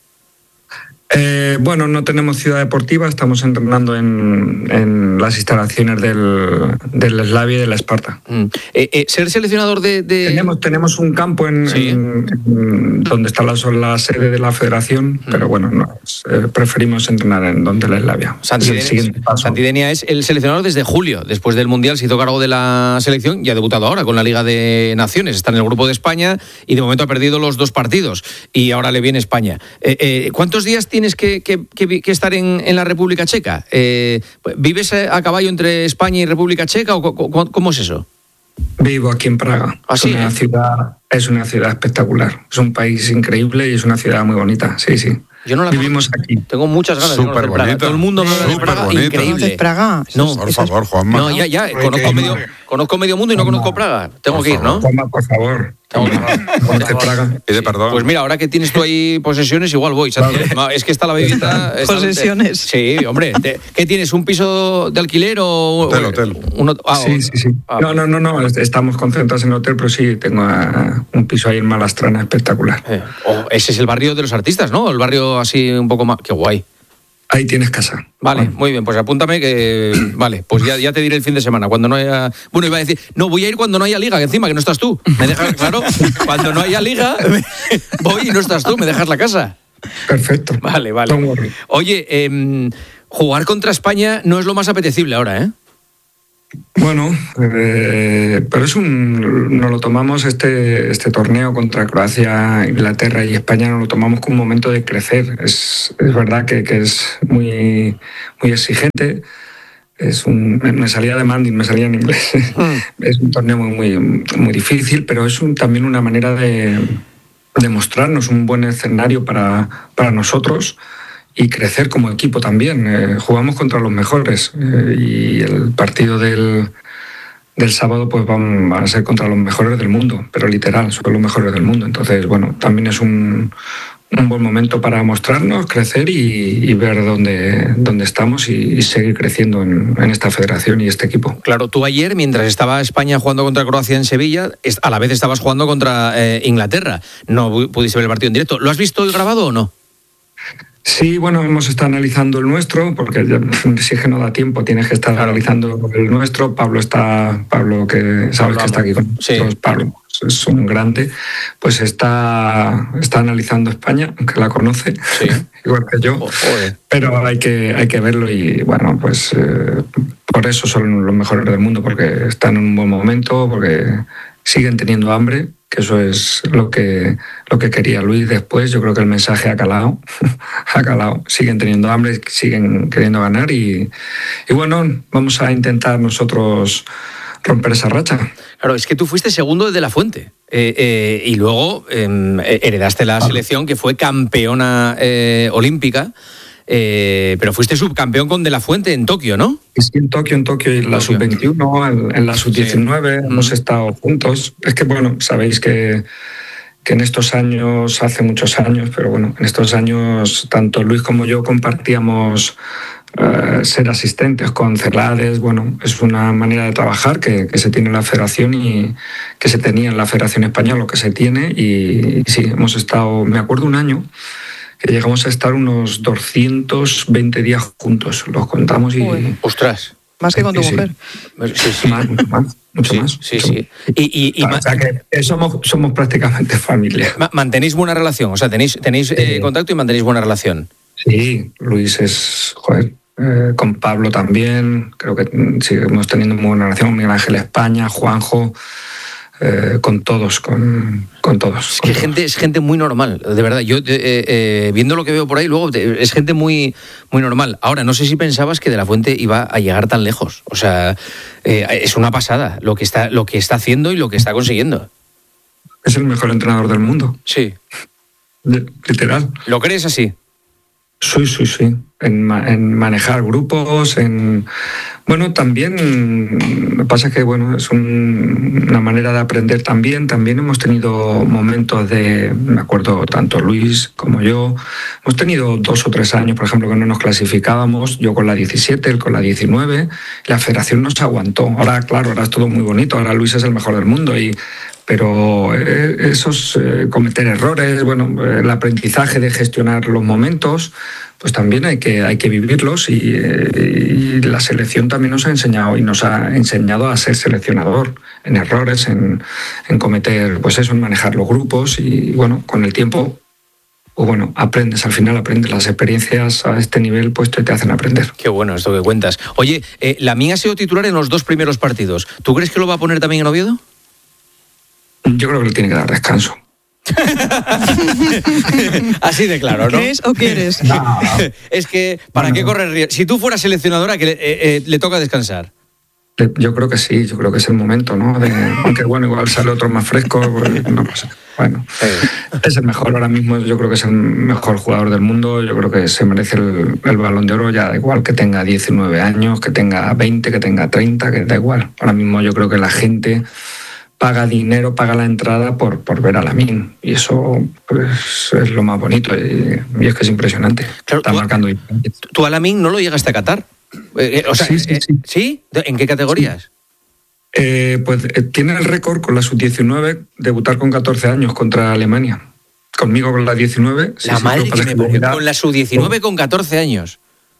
Eh, bueno, no tenemos ciudad deportiva, estamos entrenando en, en las instalaciones del, del Slavia y de la Esparta. Mm. Eh, eh, ¿Ser seleccionador de...? de... Tenemos, tenemos un campo en, sí. en, en donde está la, la sede de la federación, mm. pero bueno, no, eh, preferimos entrenar en donde la Slavia. Santidenia, es Santidenia es el seleccionador desde julio. Después del Mundial se hizo cargo de la selección y ha debutado ahora con la Liga de Naciones. Está en el grupo de España y de momento ha perdido los dos partidos. Y ahora le viene España. Eh, eh, ¿Cuántos días tienes que, que, que, que estar en, en la República Checa? Eh, ¿Vives a caballo entre España y República Checa o cómo, cómo es eso? Vivo aquí en Praga. ¿Ah, sí? Es una ciudad, es una ciudad espectacular. Es un país increíble y es una ciudad muy bonita. Sí, sí. Yo no la Vivimos aquí. Tengo muchas ganas Súper de conocer Praga. Todo el mundo me habla de Praga, bonita. increíble. Praga? No, por favor, Juanma. No, ya, ya. Conozco medio, conozco medio mundo y no conozco Praga. Tengo por que ir, ¿no? Juanma, por favor. Tengo que ir. Praga. Pide perdón. Pues mira, ahora que tienes tú ahí posesiones, igual voy. Santi. Es que está la vivienda. Está, posesiones. Sí, hombre. Te, ¿Qué tienes? ¿Un piso de alquiler o...? Hotel, hotel. Un, ah, sí, sí, sí. Ah, no, no, no, no. Estamos concentrados en el hotel, pero sí, tengo uh, un piso ahí en Malastrana espectacular. Eh, oh, ese es el barrio de los artistas, ¿no? El barrio así un poco más... Qué guay. ahí tienes casa. Vale, vale, muy bien, pues apúntame que... Vale, pues ya, ya te diré el fin de semana, cuando no haya... Bueno, iba a decir, no, voy a ir cuando no haya liga, que encima que no estás tú. Me dejas, claro, cuando no haya liga, voy y no estás tú, me dejas la casa. Perfecto. Vale, vale. Oye, eh, jugar contra España no es lo más apetecible ahora, ¿eh? Bueno, eh, pero es un, nos lo tomamos este, este torneo contra Croacia, Inglaterra y España, nos lo tomamos como un momento de crecer. Es, es verdad que, que es muy, muy exigente. Es un, me salía de Mandy, me salía en inglés. Mm. Es un torneo muy, muy, muy difícil, pero es un, también una manera de, de mostrarnos un buen escenario para, para nosotros. Y crecer como equipo también. Eh, jugamos contra los mejores eh, y el partido del, del sábado pues van, van a ser contra los mejores del mundo, pero literal, son los mejores del mundo. Entonces, bueno, también es un, un buen momento para mostrarnos, crecer y, y ver dónde, dónde estamos y, y seguir creciendo en, en esta federación y este equipo. Claro, tú ayer, mientras estaba España jugando contra Croacia en Sevilla, a la vez estabas jugando contra eh, Inglaterra. No pudiste ver el partido en directo. ¿Lo has visto hoy grabado o no? Sí, bueno, hemos estado analizando el nuestro, porque si es que no da tiempo, tienes que estar analizando el nuestro. Pablo está, Pablo que sabes que está aquí con nosotros, sí. Pablo es un grande, pues está, está analizando España, aunque la conoce, sí. igual que yo, oh, pero hay que, hay que verlo y bueno, pues eh, por eso son los mejores del mundo, porque están en un buen momento, porque siguen teniendo hambre, que eso es lo que, lo que quería Luis después. Yo creo que el mensaje ha calado, ha calado. Siguen teniendo hambre, siguen queriendo ganar y, y bueno, vamos a intentar nosotros romper esa racha. Claro, es que tú fuiste segundo de La Fuente eh, eh, y luego eh, heredaste la selección que fue campeona eh, olímpica. Eh, pero fuiste subcampeón con De La Fuente en Tokio, ¿no? Sí, en Tokio, en Tokio, en la sub veintiuno, en, en la sub diecinueve, sí. Hemos estado juntos. Es que, bueno, sabéis que, que en estos años, hace muchos años, pero bueno, en estos años, tanto Luis como yo compartíamos uh, ser asistentes con Celades. Bueno, es una manera de trabajar que, que se tiene en la federación y que se tenía en la Federación Española, lo que se tiene. Y, y sí, hemos estado, me acuerdo un año, que llegamos a estar unos doscientos veinte días juntos, los contamos y... Uy. ¡Ostras! Más que con tu sí, mujer. Sí, sí. Más, mucho más, mucho sí, más. Sí, mucho sí. Y, y, y o sea, que somos, somos prácticamente familia. ¿Mantenéis buena relación? O sea, ¿tenéis, tenéis eh, contacto y mantenéis buena relación? Sí, Luis es... Joder, eh, con Pablo también, creo que seguimos teniendo muy buena relación, Miguel Ángel España, Juanjo... Eh, con todos, con, con todos. Es que con gente, todos. es gente muy normal, de verdad. Yo, eh, eh, viendo lo que veo por ahí, luego es gente muy, muy normal. Ahora, no sé si pensabas que De La Fuente iba a llegar tan lejos. O sea, eh, es una pasada lo que está, lo que está haciendo y lo que está consiguiendo. Es el mejor entrenador del mundo. Sí. Literal. ¿Lo crees así? Sí, sí, sí. En, en manejar grupos, en... Bueno, también, lo que pasa es que bueno, es un, una manera de aprender también. También hemos tenido momentos de, me acuerdo, tanto Luis como yo, hemos tenido dos o tres años, por ejemplo, que no nos clasificábamos, yo con la diecisiete, él con la diecinueve, la federación nos aguantó. Ahora, claro, ahora es todo muy bonito, ahora Luis es el mejor del mundo y... Pero esos eh, cometer errores, bueno, el aprendizaje de gestionar los momentos, pues también hay que, hay que vivirlos y, y la selección también nos ha enseñado y nos ha enseñado a ser seleccionador en errores, en, en cometer, pues eso, en manejar los grupos y bueno, con el tiempo, pues bueno, aprendes, al final aprendes. Las experiencias a este nivel pues te, te hacen aprender. Qué bueno esto que cuentas. Oye, eh, Lamine ha sido titular en los dos primeros partidos. ¿Tú crees que lo va a poner también en Oviedo? Yo creo que le tiene que dar descanso. Así de claro, ¿no? ¿Crees o quieres? No. Es que, ¿para no, qué correr riesgo? Si tú fueras seleccionadora, que le, eh, eh, le toca descansar. Yo creo que sí, yo creo que es el momento, ¿no? De, aunque bueno, igual sale otro más fresco, pues, no pasa. Bueno, es el mejor ahora mismo, yo creo que es el mejor jugador del mundo, yo creo que se merece el, el Balón de Oro, ya da igual que tenga diecinueve años, que tenga veinte, que tenga treinta, que da igual. Ahora mismo yo creo que la gente paga dinero, paga la entrada por, por ver a Lamine. Y eso pues, es lo más bonito. Y, y es que es impresionante. Claro, Está tú, marcando. ¿Tú a Lamine no lo llegaste a catar? Eh, eh, o sea, sí, sí, sí. Eh, ¿sí? ¿En qué categorías? Sí. Eh, pues eh, tiene el récord con la sub diecinueve, debutar con catorce años contra Alemania. Conmigo con la diecinueve. La sí, madre sí, que me parió. Con la sub diecinueve con catorce años.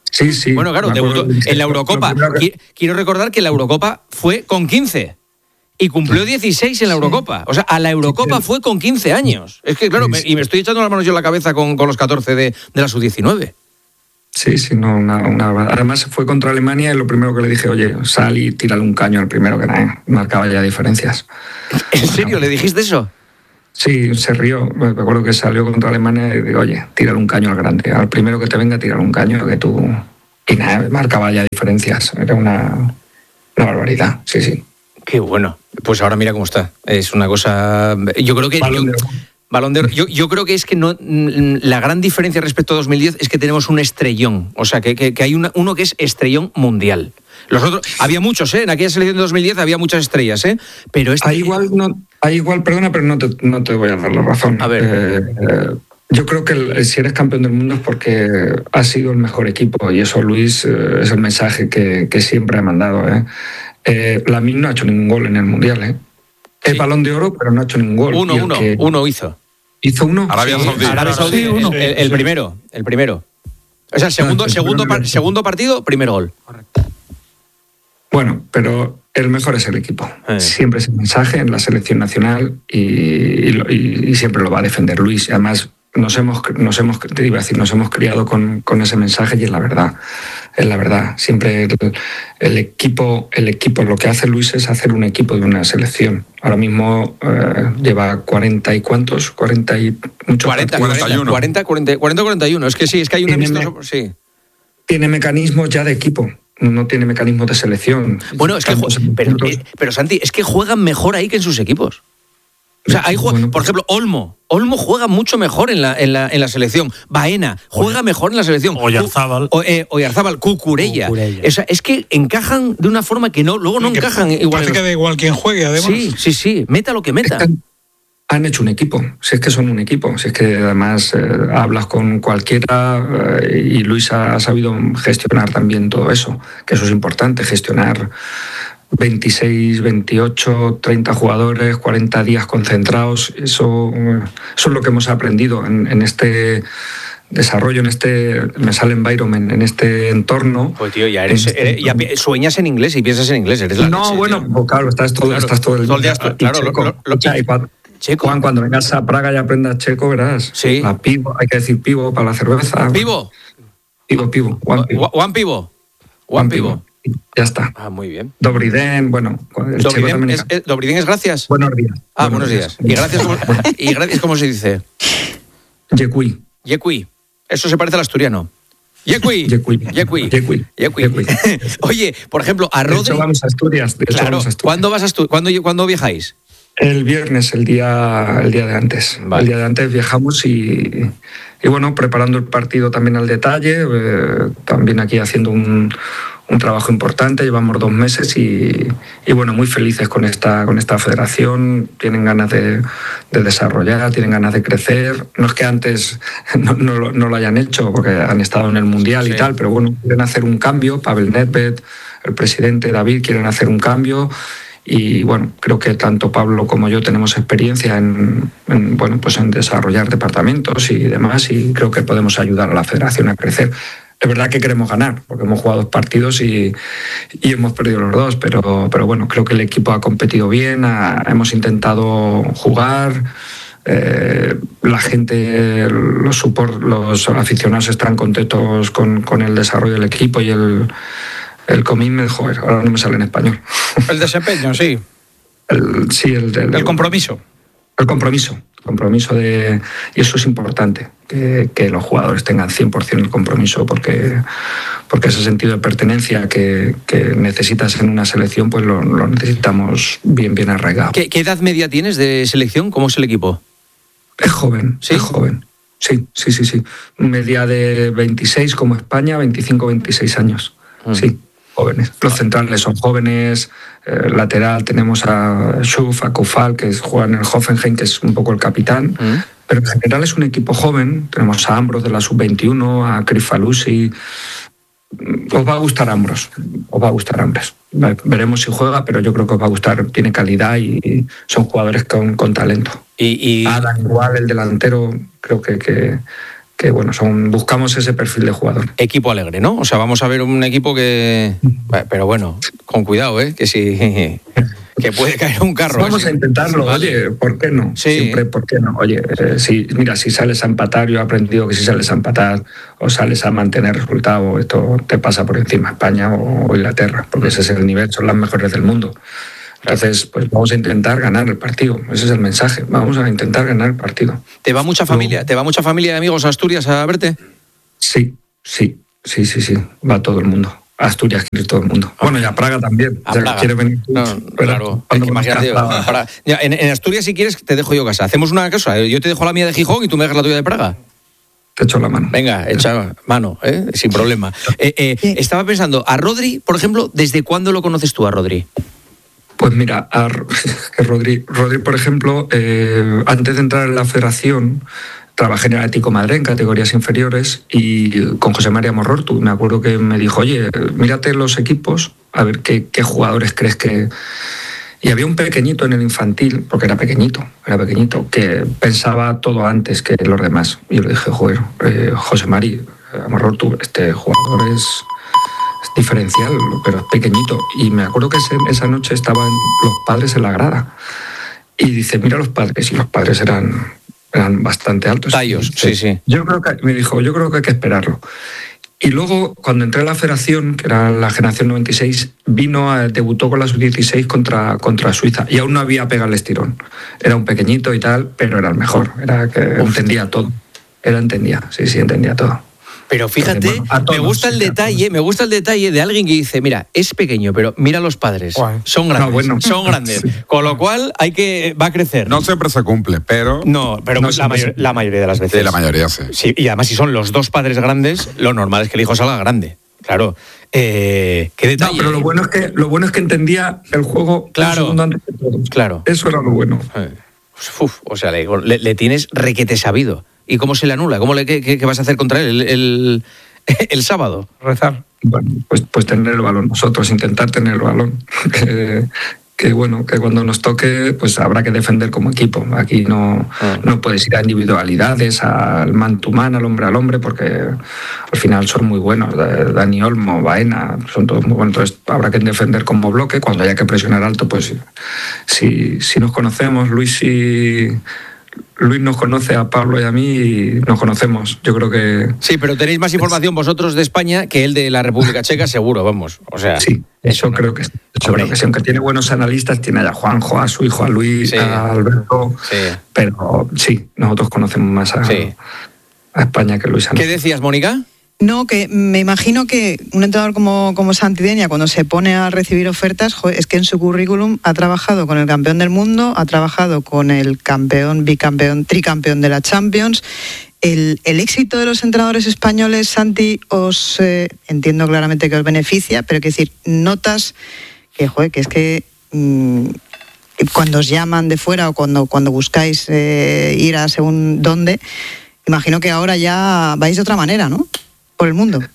Sí, sí. Bueno, claro, debutó en la Eurocopa. Que... Quiero recordar que la Eurocopa fue con quince y cumplió dieciséis en la Eurocopa. O sea, a la Eurocopa fue con quince años. Es que, claro, me, y me estoy echando las manos yo en la cabeza con, con los catorce de, de la sub diecinueve. Sí, sí, no, una, una... Además fue contra Alemania y lo primero que le dije, oye, sal y tírale un caño al primero, que nada, marcaba ya diferencias. ¿En serio? ¿Le dijiste eso? Sí, se rió. Me acuerdo que salió contra Alemania y digo, oye, tírale un caño al grande. Al primero que te venga, tírale un caño, que tú... Y nada, marcaba ya diferencias. Era una, una barbaridad, sí, sí. Qué bueno. Pues ahora mira cómo está. Es una cosa... Yo creo que... Balón de Oro. Balón de Oro. Yo, yo creo que es que no, la gran diferencia respecto a dos mil diez es que tenemos un estrellón. O sea, que, que, que hay una, uno que es estrellón mundial. Los otros, había muchos, ¿eh? En aquella selección de dos mil diez había muchas estrellas, ¿eh? Pero este... Hay igual, no, hay igual, perdona, pero no te, no te voy a dar la razón. A ver. Eh, eh, yo creo que el, si eres campeón del mundo es porque has sido el mejor equipo y eso, Luis, eh, es el mensaje que, que siempre ha mandado, ¿eh? Eh, Lamine no ha hecho ningún gol en el Mundial, ¿eh? Sí. Es Balón de Oro, pero no ha hecho ningún gol. Uno, uno, que... uno hizo. ¿Hizo uno? Arabia Saudí. Arabia Saudí, sí, uno. El, el primero, el primero. O sea, el segundo, segundo, par, segundo partido, primer gol. Correcto. Bueno, pero el mejor es el equipo. Eh. Siempre es el mensaje en la selección nacional y, y, y siempre lo va a defender Luis. Además, nos hemos, nos hemos, te iba a decir, nos hemos criado con, con ese mensaje y es la verdad. Es la verdad. Siempre el, el equipo, el equipo, lo que hace Luis es hacer un equipo de una selección. Ahora mismo eh, lleva cuarenta y cuántos, cuarenta y muchos. cuarenta, cuarenta y uno. cuarenta, cuarenta, cuarenta, cuarenta y uno. Es que sí, es que hay un amistoso. Sí. Tiene mecanismos ya de equipo. No tiene mecanismos de selección. Bueno, es que, pero, pero Santi, es que juegan mejor ahí que en sus equipos. O sea, ahí juega, por ejemplo, Olmo. Olmo juega mucho mejor en la, en la, en la selección. Baena juega Oye. mejor en la selección. Oyarzábal. O, eh, Oyarzábal, Cucurella. Cucurella. O sea, es que encajan de una forma que no, luego no que encajan igual. Parece que da igual quien juegue, además. Sí, sí, sí. Meta lo que meta. Es que han hecho un equipo. Si es que son un equipo. Si es que además eh, hablas con cualquiera eh, y Luis ha, ha sabido gestionar también todo eso. Que eso es importante, gestionar veintiséis, veintiocho, treinta jugadores, cuarenta días concentrados, eso, eso es lo que hemos aprendido en, en este desarrollo, en este, me sale environment, en este entorno. Pues tío, ya eres, este eres ya sueñas en inglés y piensas en inglés, eres la No, leche, bueno, pues claro, estás todo, claro, estás todo el día. día claro, checo, lo, lo, y cuando, checo. Juan, cuando vengas a Praga y aprendas checo, verás. Sí. La pivo, hay que decir pivo para la cerveza. ¿Pivo? Pivo, pivo. Juan pivo. Juan pivo. Juan pivo. Ya está. Ah, muy bien. Dobriden, bueno. El Dobriden es, es, Dobriden es gracias. Buenos días. Ah, buenos, buenos días. días. Y gracias, ¿cómo, y gracias, ¿cómo se dice? Yecui. Yecui. Eso se parece al asturiano. Yecui. Yecui. Yecui. Yecui. Yecui. Oye, por ejemplo, a Rodri... De hecho, vamos a Asturias. De hecho, claro. vamos a Asturias. ¿Cuándo, vas a Asturias? ¿Cuándo, ¿Cuándo viajáis? El viernes, el día, el día de antes. Vale. El día de antes viajamos y, y bueno, preparando el partido también al detalle, eh, también aquí haciendo un, un trabajo importante, llevamos dos meses y, y bueno, muy felices con esta, con esta federación, tienen ganas de, de desarrollar, tienen ganas de crecer, no es que antes no, no, no lo hayan hecho porque han estado en el Mundial sí. y tal, pero bueno, quieren hacer un cambio, Pavel Nedved, el presidente David quieren hacer un cambio. Y bueno, creo que tanto Pablo como yo tenemos experiencia en, en, bueno, pues en desarrollar departamentos y demás, y creo que podemos ayudar a la federación a crecer. Es verdad que queremos ganar, porque hemos jugado dos partidos y, y hemos perdido los dos, pero, pero bueno, creo que el equipo ha competido bien, ha, hemos intentado jugar, eh, la gente, los, support, los aficionados están contentos con, con el desarrollo del equipo y el... El commitment, joder, ahora no me sale en español. El desempeño, sí. El, sí, el, el, el compromiso. El compromiso. El compromiso de... Y eso es importante, que, que los jugadores tengan cien por ciento el compromiso, porque, porque ese sentido de pertenencia que, que necesitas en una selección, pues lo, lo necesitamos bien, bien arraigado. ¿Qué, ¿Qué edad media tienes de selección? ¿Cómo es el equipo? Es joven, ¿sí? Es joven. Sí, sí, sí, sí. Media de veintiséis como España, veinticinco, veintiséis años. Mm. Sí. Jóvenes. Los centrales son jóvenes, eh, lateral tenemos a Schuf, a Koufal, que juega en el Hoffenheim, que es un poco el capitán, mm. pero en general es un equipo joven, tenemos a Ambros de la sub veintiuno, a Crifalusi. Os va a gustar Ambros, os va a gustar Ambros. Veremos si juega, pero yo creo que os va a gustar, tiene calidad y son jugadores con, con talento. Y, y... Adam igual, el delantero, creo que... que que bueno, son buscamos ese perfil de jugador. Equipo alegre, ¿no? O sea, vamos a ver un equipo que... Pero bueno, con cuidado, ¿eh? Que si... que puede caer un carro. Vamos ¿eh? a intentarlo, Vale. oye, ¿por qué no? Sí. Siempre, ¿por qué no? Oye, eh, si, mira, si sales a empatar, yo he aprendido que si sales a empatar o sales a mantener resultado, esto te pasa por encima España o, o Inglaterra, porque ese es el nivel, son las mejores del mundo. Entonces, pues vamos a intentar ganar el partido. Ese es el mensaje. Vamos a intentar ganar el partido. ¿Te va mucha familia? ¿Te va mucha familia de amigos a Asturias a verte? Sí, sí, sí, sí, sí. Va todo el mundo. A Asturias quiere todo el mundo. Bueno, y a Praga también. A O sea, Praga. quiere venir. No, claro. Es que imagínate, para- ya, en, en Asturias, si quieres, te dejo yo casa. Hacemos una cosa. Yo te dejo la mía de Gijón y tú me dejas la tuya de Praga. Te echo la mano. Venga, echa mano, ¿eh? Sin problema. Eh, eh, estaba pensando, a Rodri, por ejemplo, ¿desde cuándo lo conoces tú a Rodri? Pues mira, a, que Rodri, Rodri, por ejemplo, eh, antes de entrar en la federación, trabajé en el Atlético de Madrid en categorías inferiores y con José María Morrortu. Me acuerdo que me dijo, oye, mírate los equipos, a ver qué, qué jugadores crees que... Y había un pequeñito en el infantil, porque era pequeñito, era pequeñito, que pensaba todo antes que los demás. Y yo le dije, joder, eh, José María Morrortu, este jugador es... es diferencial, pero es pequeñito. Y me acuerdo que ese, esa noche estaban los padres en la grada. Y dice, mira los padres. Y los padres eran, eran bastante altos. Tallos, sí, sí. Yo creo que, me dijo, yo creo que hay que esperarlo. Y luego, cuando entré a la federación, que era la generación noventa y seis, vino, a, debutó con la sub dieciséis contra, contra Suiza. Y aún no había pegado el estirón. Era un pequeñito y tal, pero era el mejor. Era que entendía todo. Era entendía, sí, sí, entendía todo. Pero fíjate, Bueno, a todos, me gusta el sí, a detalle, me gusta el detalle de alguien que dice, mira, es pequeño, pero mira los padres, son grandes, No, bueno. son grandes. Con lo cual hay que va a crecer. No siempre se cumple, pero... No, pero No la, siempre mayor- se- la mayoría de las veces. Sí, la mayoría sí. Sí, y además si son los dos padres grandes, lo normal es que el hijo salga grande. Claro. Eh, ¿Qué detalle? No, pero lo bueno es que lo bueno es que entendía el juego Claro. un segundo antes que todos. Claro. Eso era lo bueno. Uf, o sea, le, le- le tienes requete sabido. ¿Y cómo se le anula? ¿Cómo le, qué, qué- qué vas a hacer contra él el, el, el sábado? Rezar. Bueno, pues, pues tener el balón nosotros, intentar tener el balón. que, que bueno, que cuando nos toque, pues habrá que defender como equipo. Aquí no, no puedes ir a individualidades, al man to man, al hombre al hombre, porque al final son muy buenos. Dani Olmo, Baena, son todos muy buenos. Entonces habrá que defender como bloque. Cuando haya que presionar alto, pues si, si nos conocemos, Luis y... Luis nos conoce a Pablo y a mí y nos conocemos. Yo creo que... Sí, pero tenéis más información vosotros de España que él de la República Checa, seguro, vamos. O sea, sí, eso creo que sí. Eso creo que sí. Aunque tiene buenos analistas, tiene a Juanjo, a su hijo, a Luis, Sí. a Alberto. Sí. Pero sí, nosotros conocemos más a, Sí. a España que Luis. ¿Qué decías, Mónica? No, que me imagino que un entrenador como, como Santidenia, cuando se pone a recibir ofertas, joder, es que en su currículum ha trabajado con el campeón del mundo, ha trabajado con el campeón, bicampeón, tricampeón de la Champions. El, el éxito de los entrenadores españoles, Santi, os eh, entiendo claramente que os beneficia, pero quiero decir, notas que, joder, que es que mmm, cuando os llaman de fuera o cuando, cuando buscáis eh, ir a según dónde, imagino que ahora ya vais de otra manera, ¿no? Por el mundo.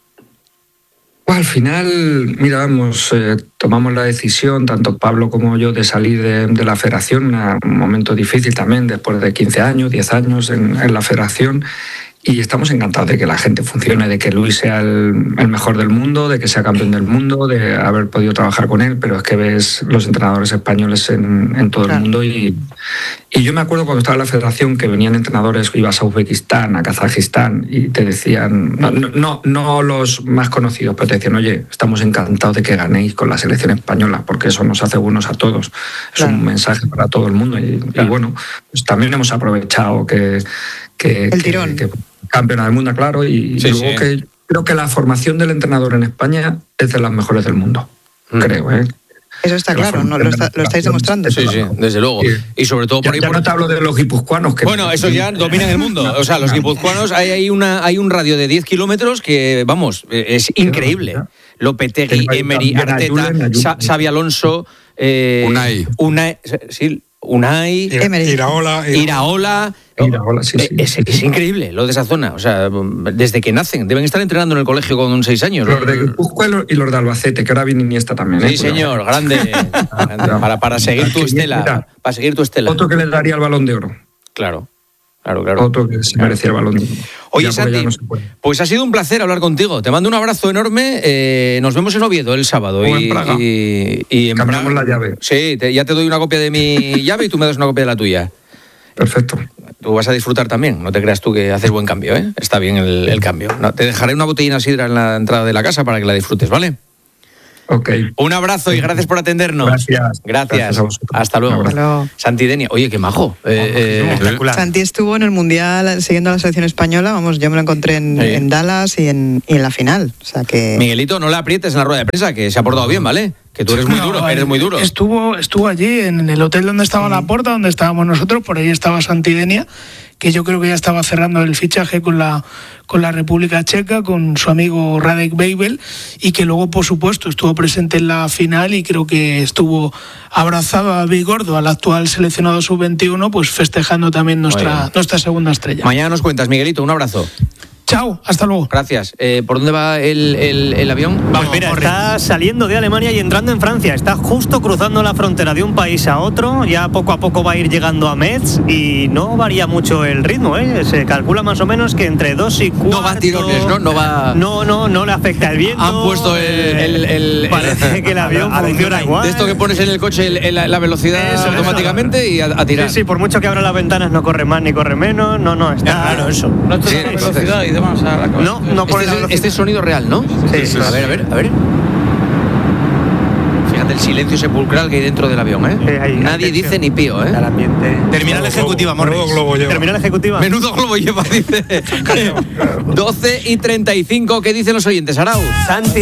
Al final, mira, vamos, eh, tomamos la decisión, tanto Pablo como yo, de salir de, de la federación, una- un momento difícil también, después de quince años, diez años en, en la federación, y estamos encantados de que la gente funcione, de que Luis sea el, el mejor del mundo, de que sea campeón del mundo, de haber podido trabajar con él, pero es que ves los entrenadores españoles en, en todo el mundo y, y yo me acuerdo cuando estaba en la federación que venían entrenadores, ibas a Uzbekistán, a Kazajistán y te decían, no, no, no, no los más conocidos, pero te decían, oye, estamos encantados de que ganéis con la selección española, porque eso nos hace buenos a todos. Es un mensaje para todo el mundo y, y bueno, pues también hemos aprovechado que... que El tirón. que- que campeona del mundo, claro, y Sí, luego sí. que creo que la formación del entrenador en España es de las mejores del mundo, creo, ¿eh? Eso está claro, ¿no? Lo, está- lo estáis demostrando. Sí, sí, desde luego. Y sobre todo por Ya, ahí... ya por- no te hablo de los guipuzcoanos. Que Bueno, eso ya dominan el mundo. O sea, los guipuzcoanos, hay, hay, una, hay un radio de diez kilómetros que, vamos, es increíble. Lopetegui, Emery, También Arteta, Ayulen, Ayulen. Sa- Xavi Alonso... Eh, Unai. Unai, sí, Unai... Emery. Iraola, Iraola... Iraola, sí, sí. Es, es increíble lo de esa zona. O sea, desde que nacen. Deben estar entrenando en el colegio con seis años. Los de Guipúzcoa y los- y los de Albacete, que ahora viene Iniesta también. ¿eh? Sí, señor, grande. Grande. Para, para seguir tu estela. Para seguir tu estela. Otro que le daría el Balón de Oro. Claro. Claro, claro. Otro que se merecía el balón. Oye, Ya, Santi, no se puede. pues ha sido un placer hablar contigo. Te mando un abrazo enorme. Eh, nos vemos en Oviedo el sábado. O y, en Praga. Y, y en Cambiamos Praga. la llave. Sí, te- ya te doy una copia de mi llave y tú me das una copia de la tuya. Perfecto. Tú vas a disfrutar también. No te creas tú que haces buen cambio, ¿eh? Está bien el, el cambio. No, te dejaré una botellina de sidra en la entrada de la casa para que la disfrutes, ¿vale? Ok. Un abrazo y gracias por atendernos. Gracias. Gracias. Gracias a vosotros. Hasta luego. Hasta luego. Santi Denia. Oye, qué majo. Eh, eh, Espectacular. Santi estuvo en el Mundial siguiendo a la selección española, vamos, yo me lo encontré en, Sí. en Dallas y en, y en la final. O sea que... Miguelito, no le aprietes en la rueda de prensa, que se ha portado bien, ¿vale? Que tú eres muy No, duro, vale. eres muy duro. Estuvo, estuvo allí, en el hotel donde estaba la Porta, donde estábamos nosotros, por ahí estaba Santidenia, que yo creo que ya estaba cerrando el fichaje con la, con la República Checa, con su amigo Radek Babel, y que luego, por supuesto, estuvo presente en la final y creo que estuvo abrazado a Bigordo, al actual seleccionado sub veintiuno, pues festejando también Muy nuestra, bien. nuestra segunda estrella. Mañana nos cuentas, Miguelito, un abrazo. Chao, hasta luego. Gracias. Eh, ¿Por dónde va el, el- el avión? Pues mira, está saliendo de Alemania y entrando en Francia. Está justo cruzando la frontera de un país a otro. Ya poco a poco va a ir llegando a Metz y no varía mucho el ritmo, ¿eh? Se calcula más o menos que entre dos y cuatro. No va a tirones, ¿no? No va... No, no, no le afecta el viento. Han puesto el... el- el- Parece que el avión funciona igual. De esto que pones en el coche el- el- la velocidad Eso, automáticamente y a, a tirar. Sí, sí, por mucho que abra las ventanas no corre más ni corre menos. No, no, está claro eso. No te Sí, da la entonces- velocidad y demás a la cosa. No, no pone Este la es, este es sonido real, ¿no? Sí, sí, A ver, a ver, a ver. Fíjate el silencio sepulcral que hay dentro del avión, ¿eh? Sí, hay Nadie atención. dice ni pío, ¿eh? El ambiente. Terminal ejecutiva, Morris. Menudo globo lleva. Terminal ejecutiva. Menudo globo lleva, dice. doce y treinta y cinco, ¿qué dicen los oyentes, Arau? Santi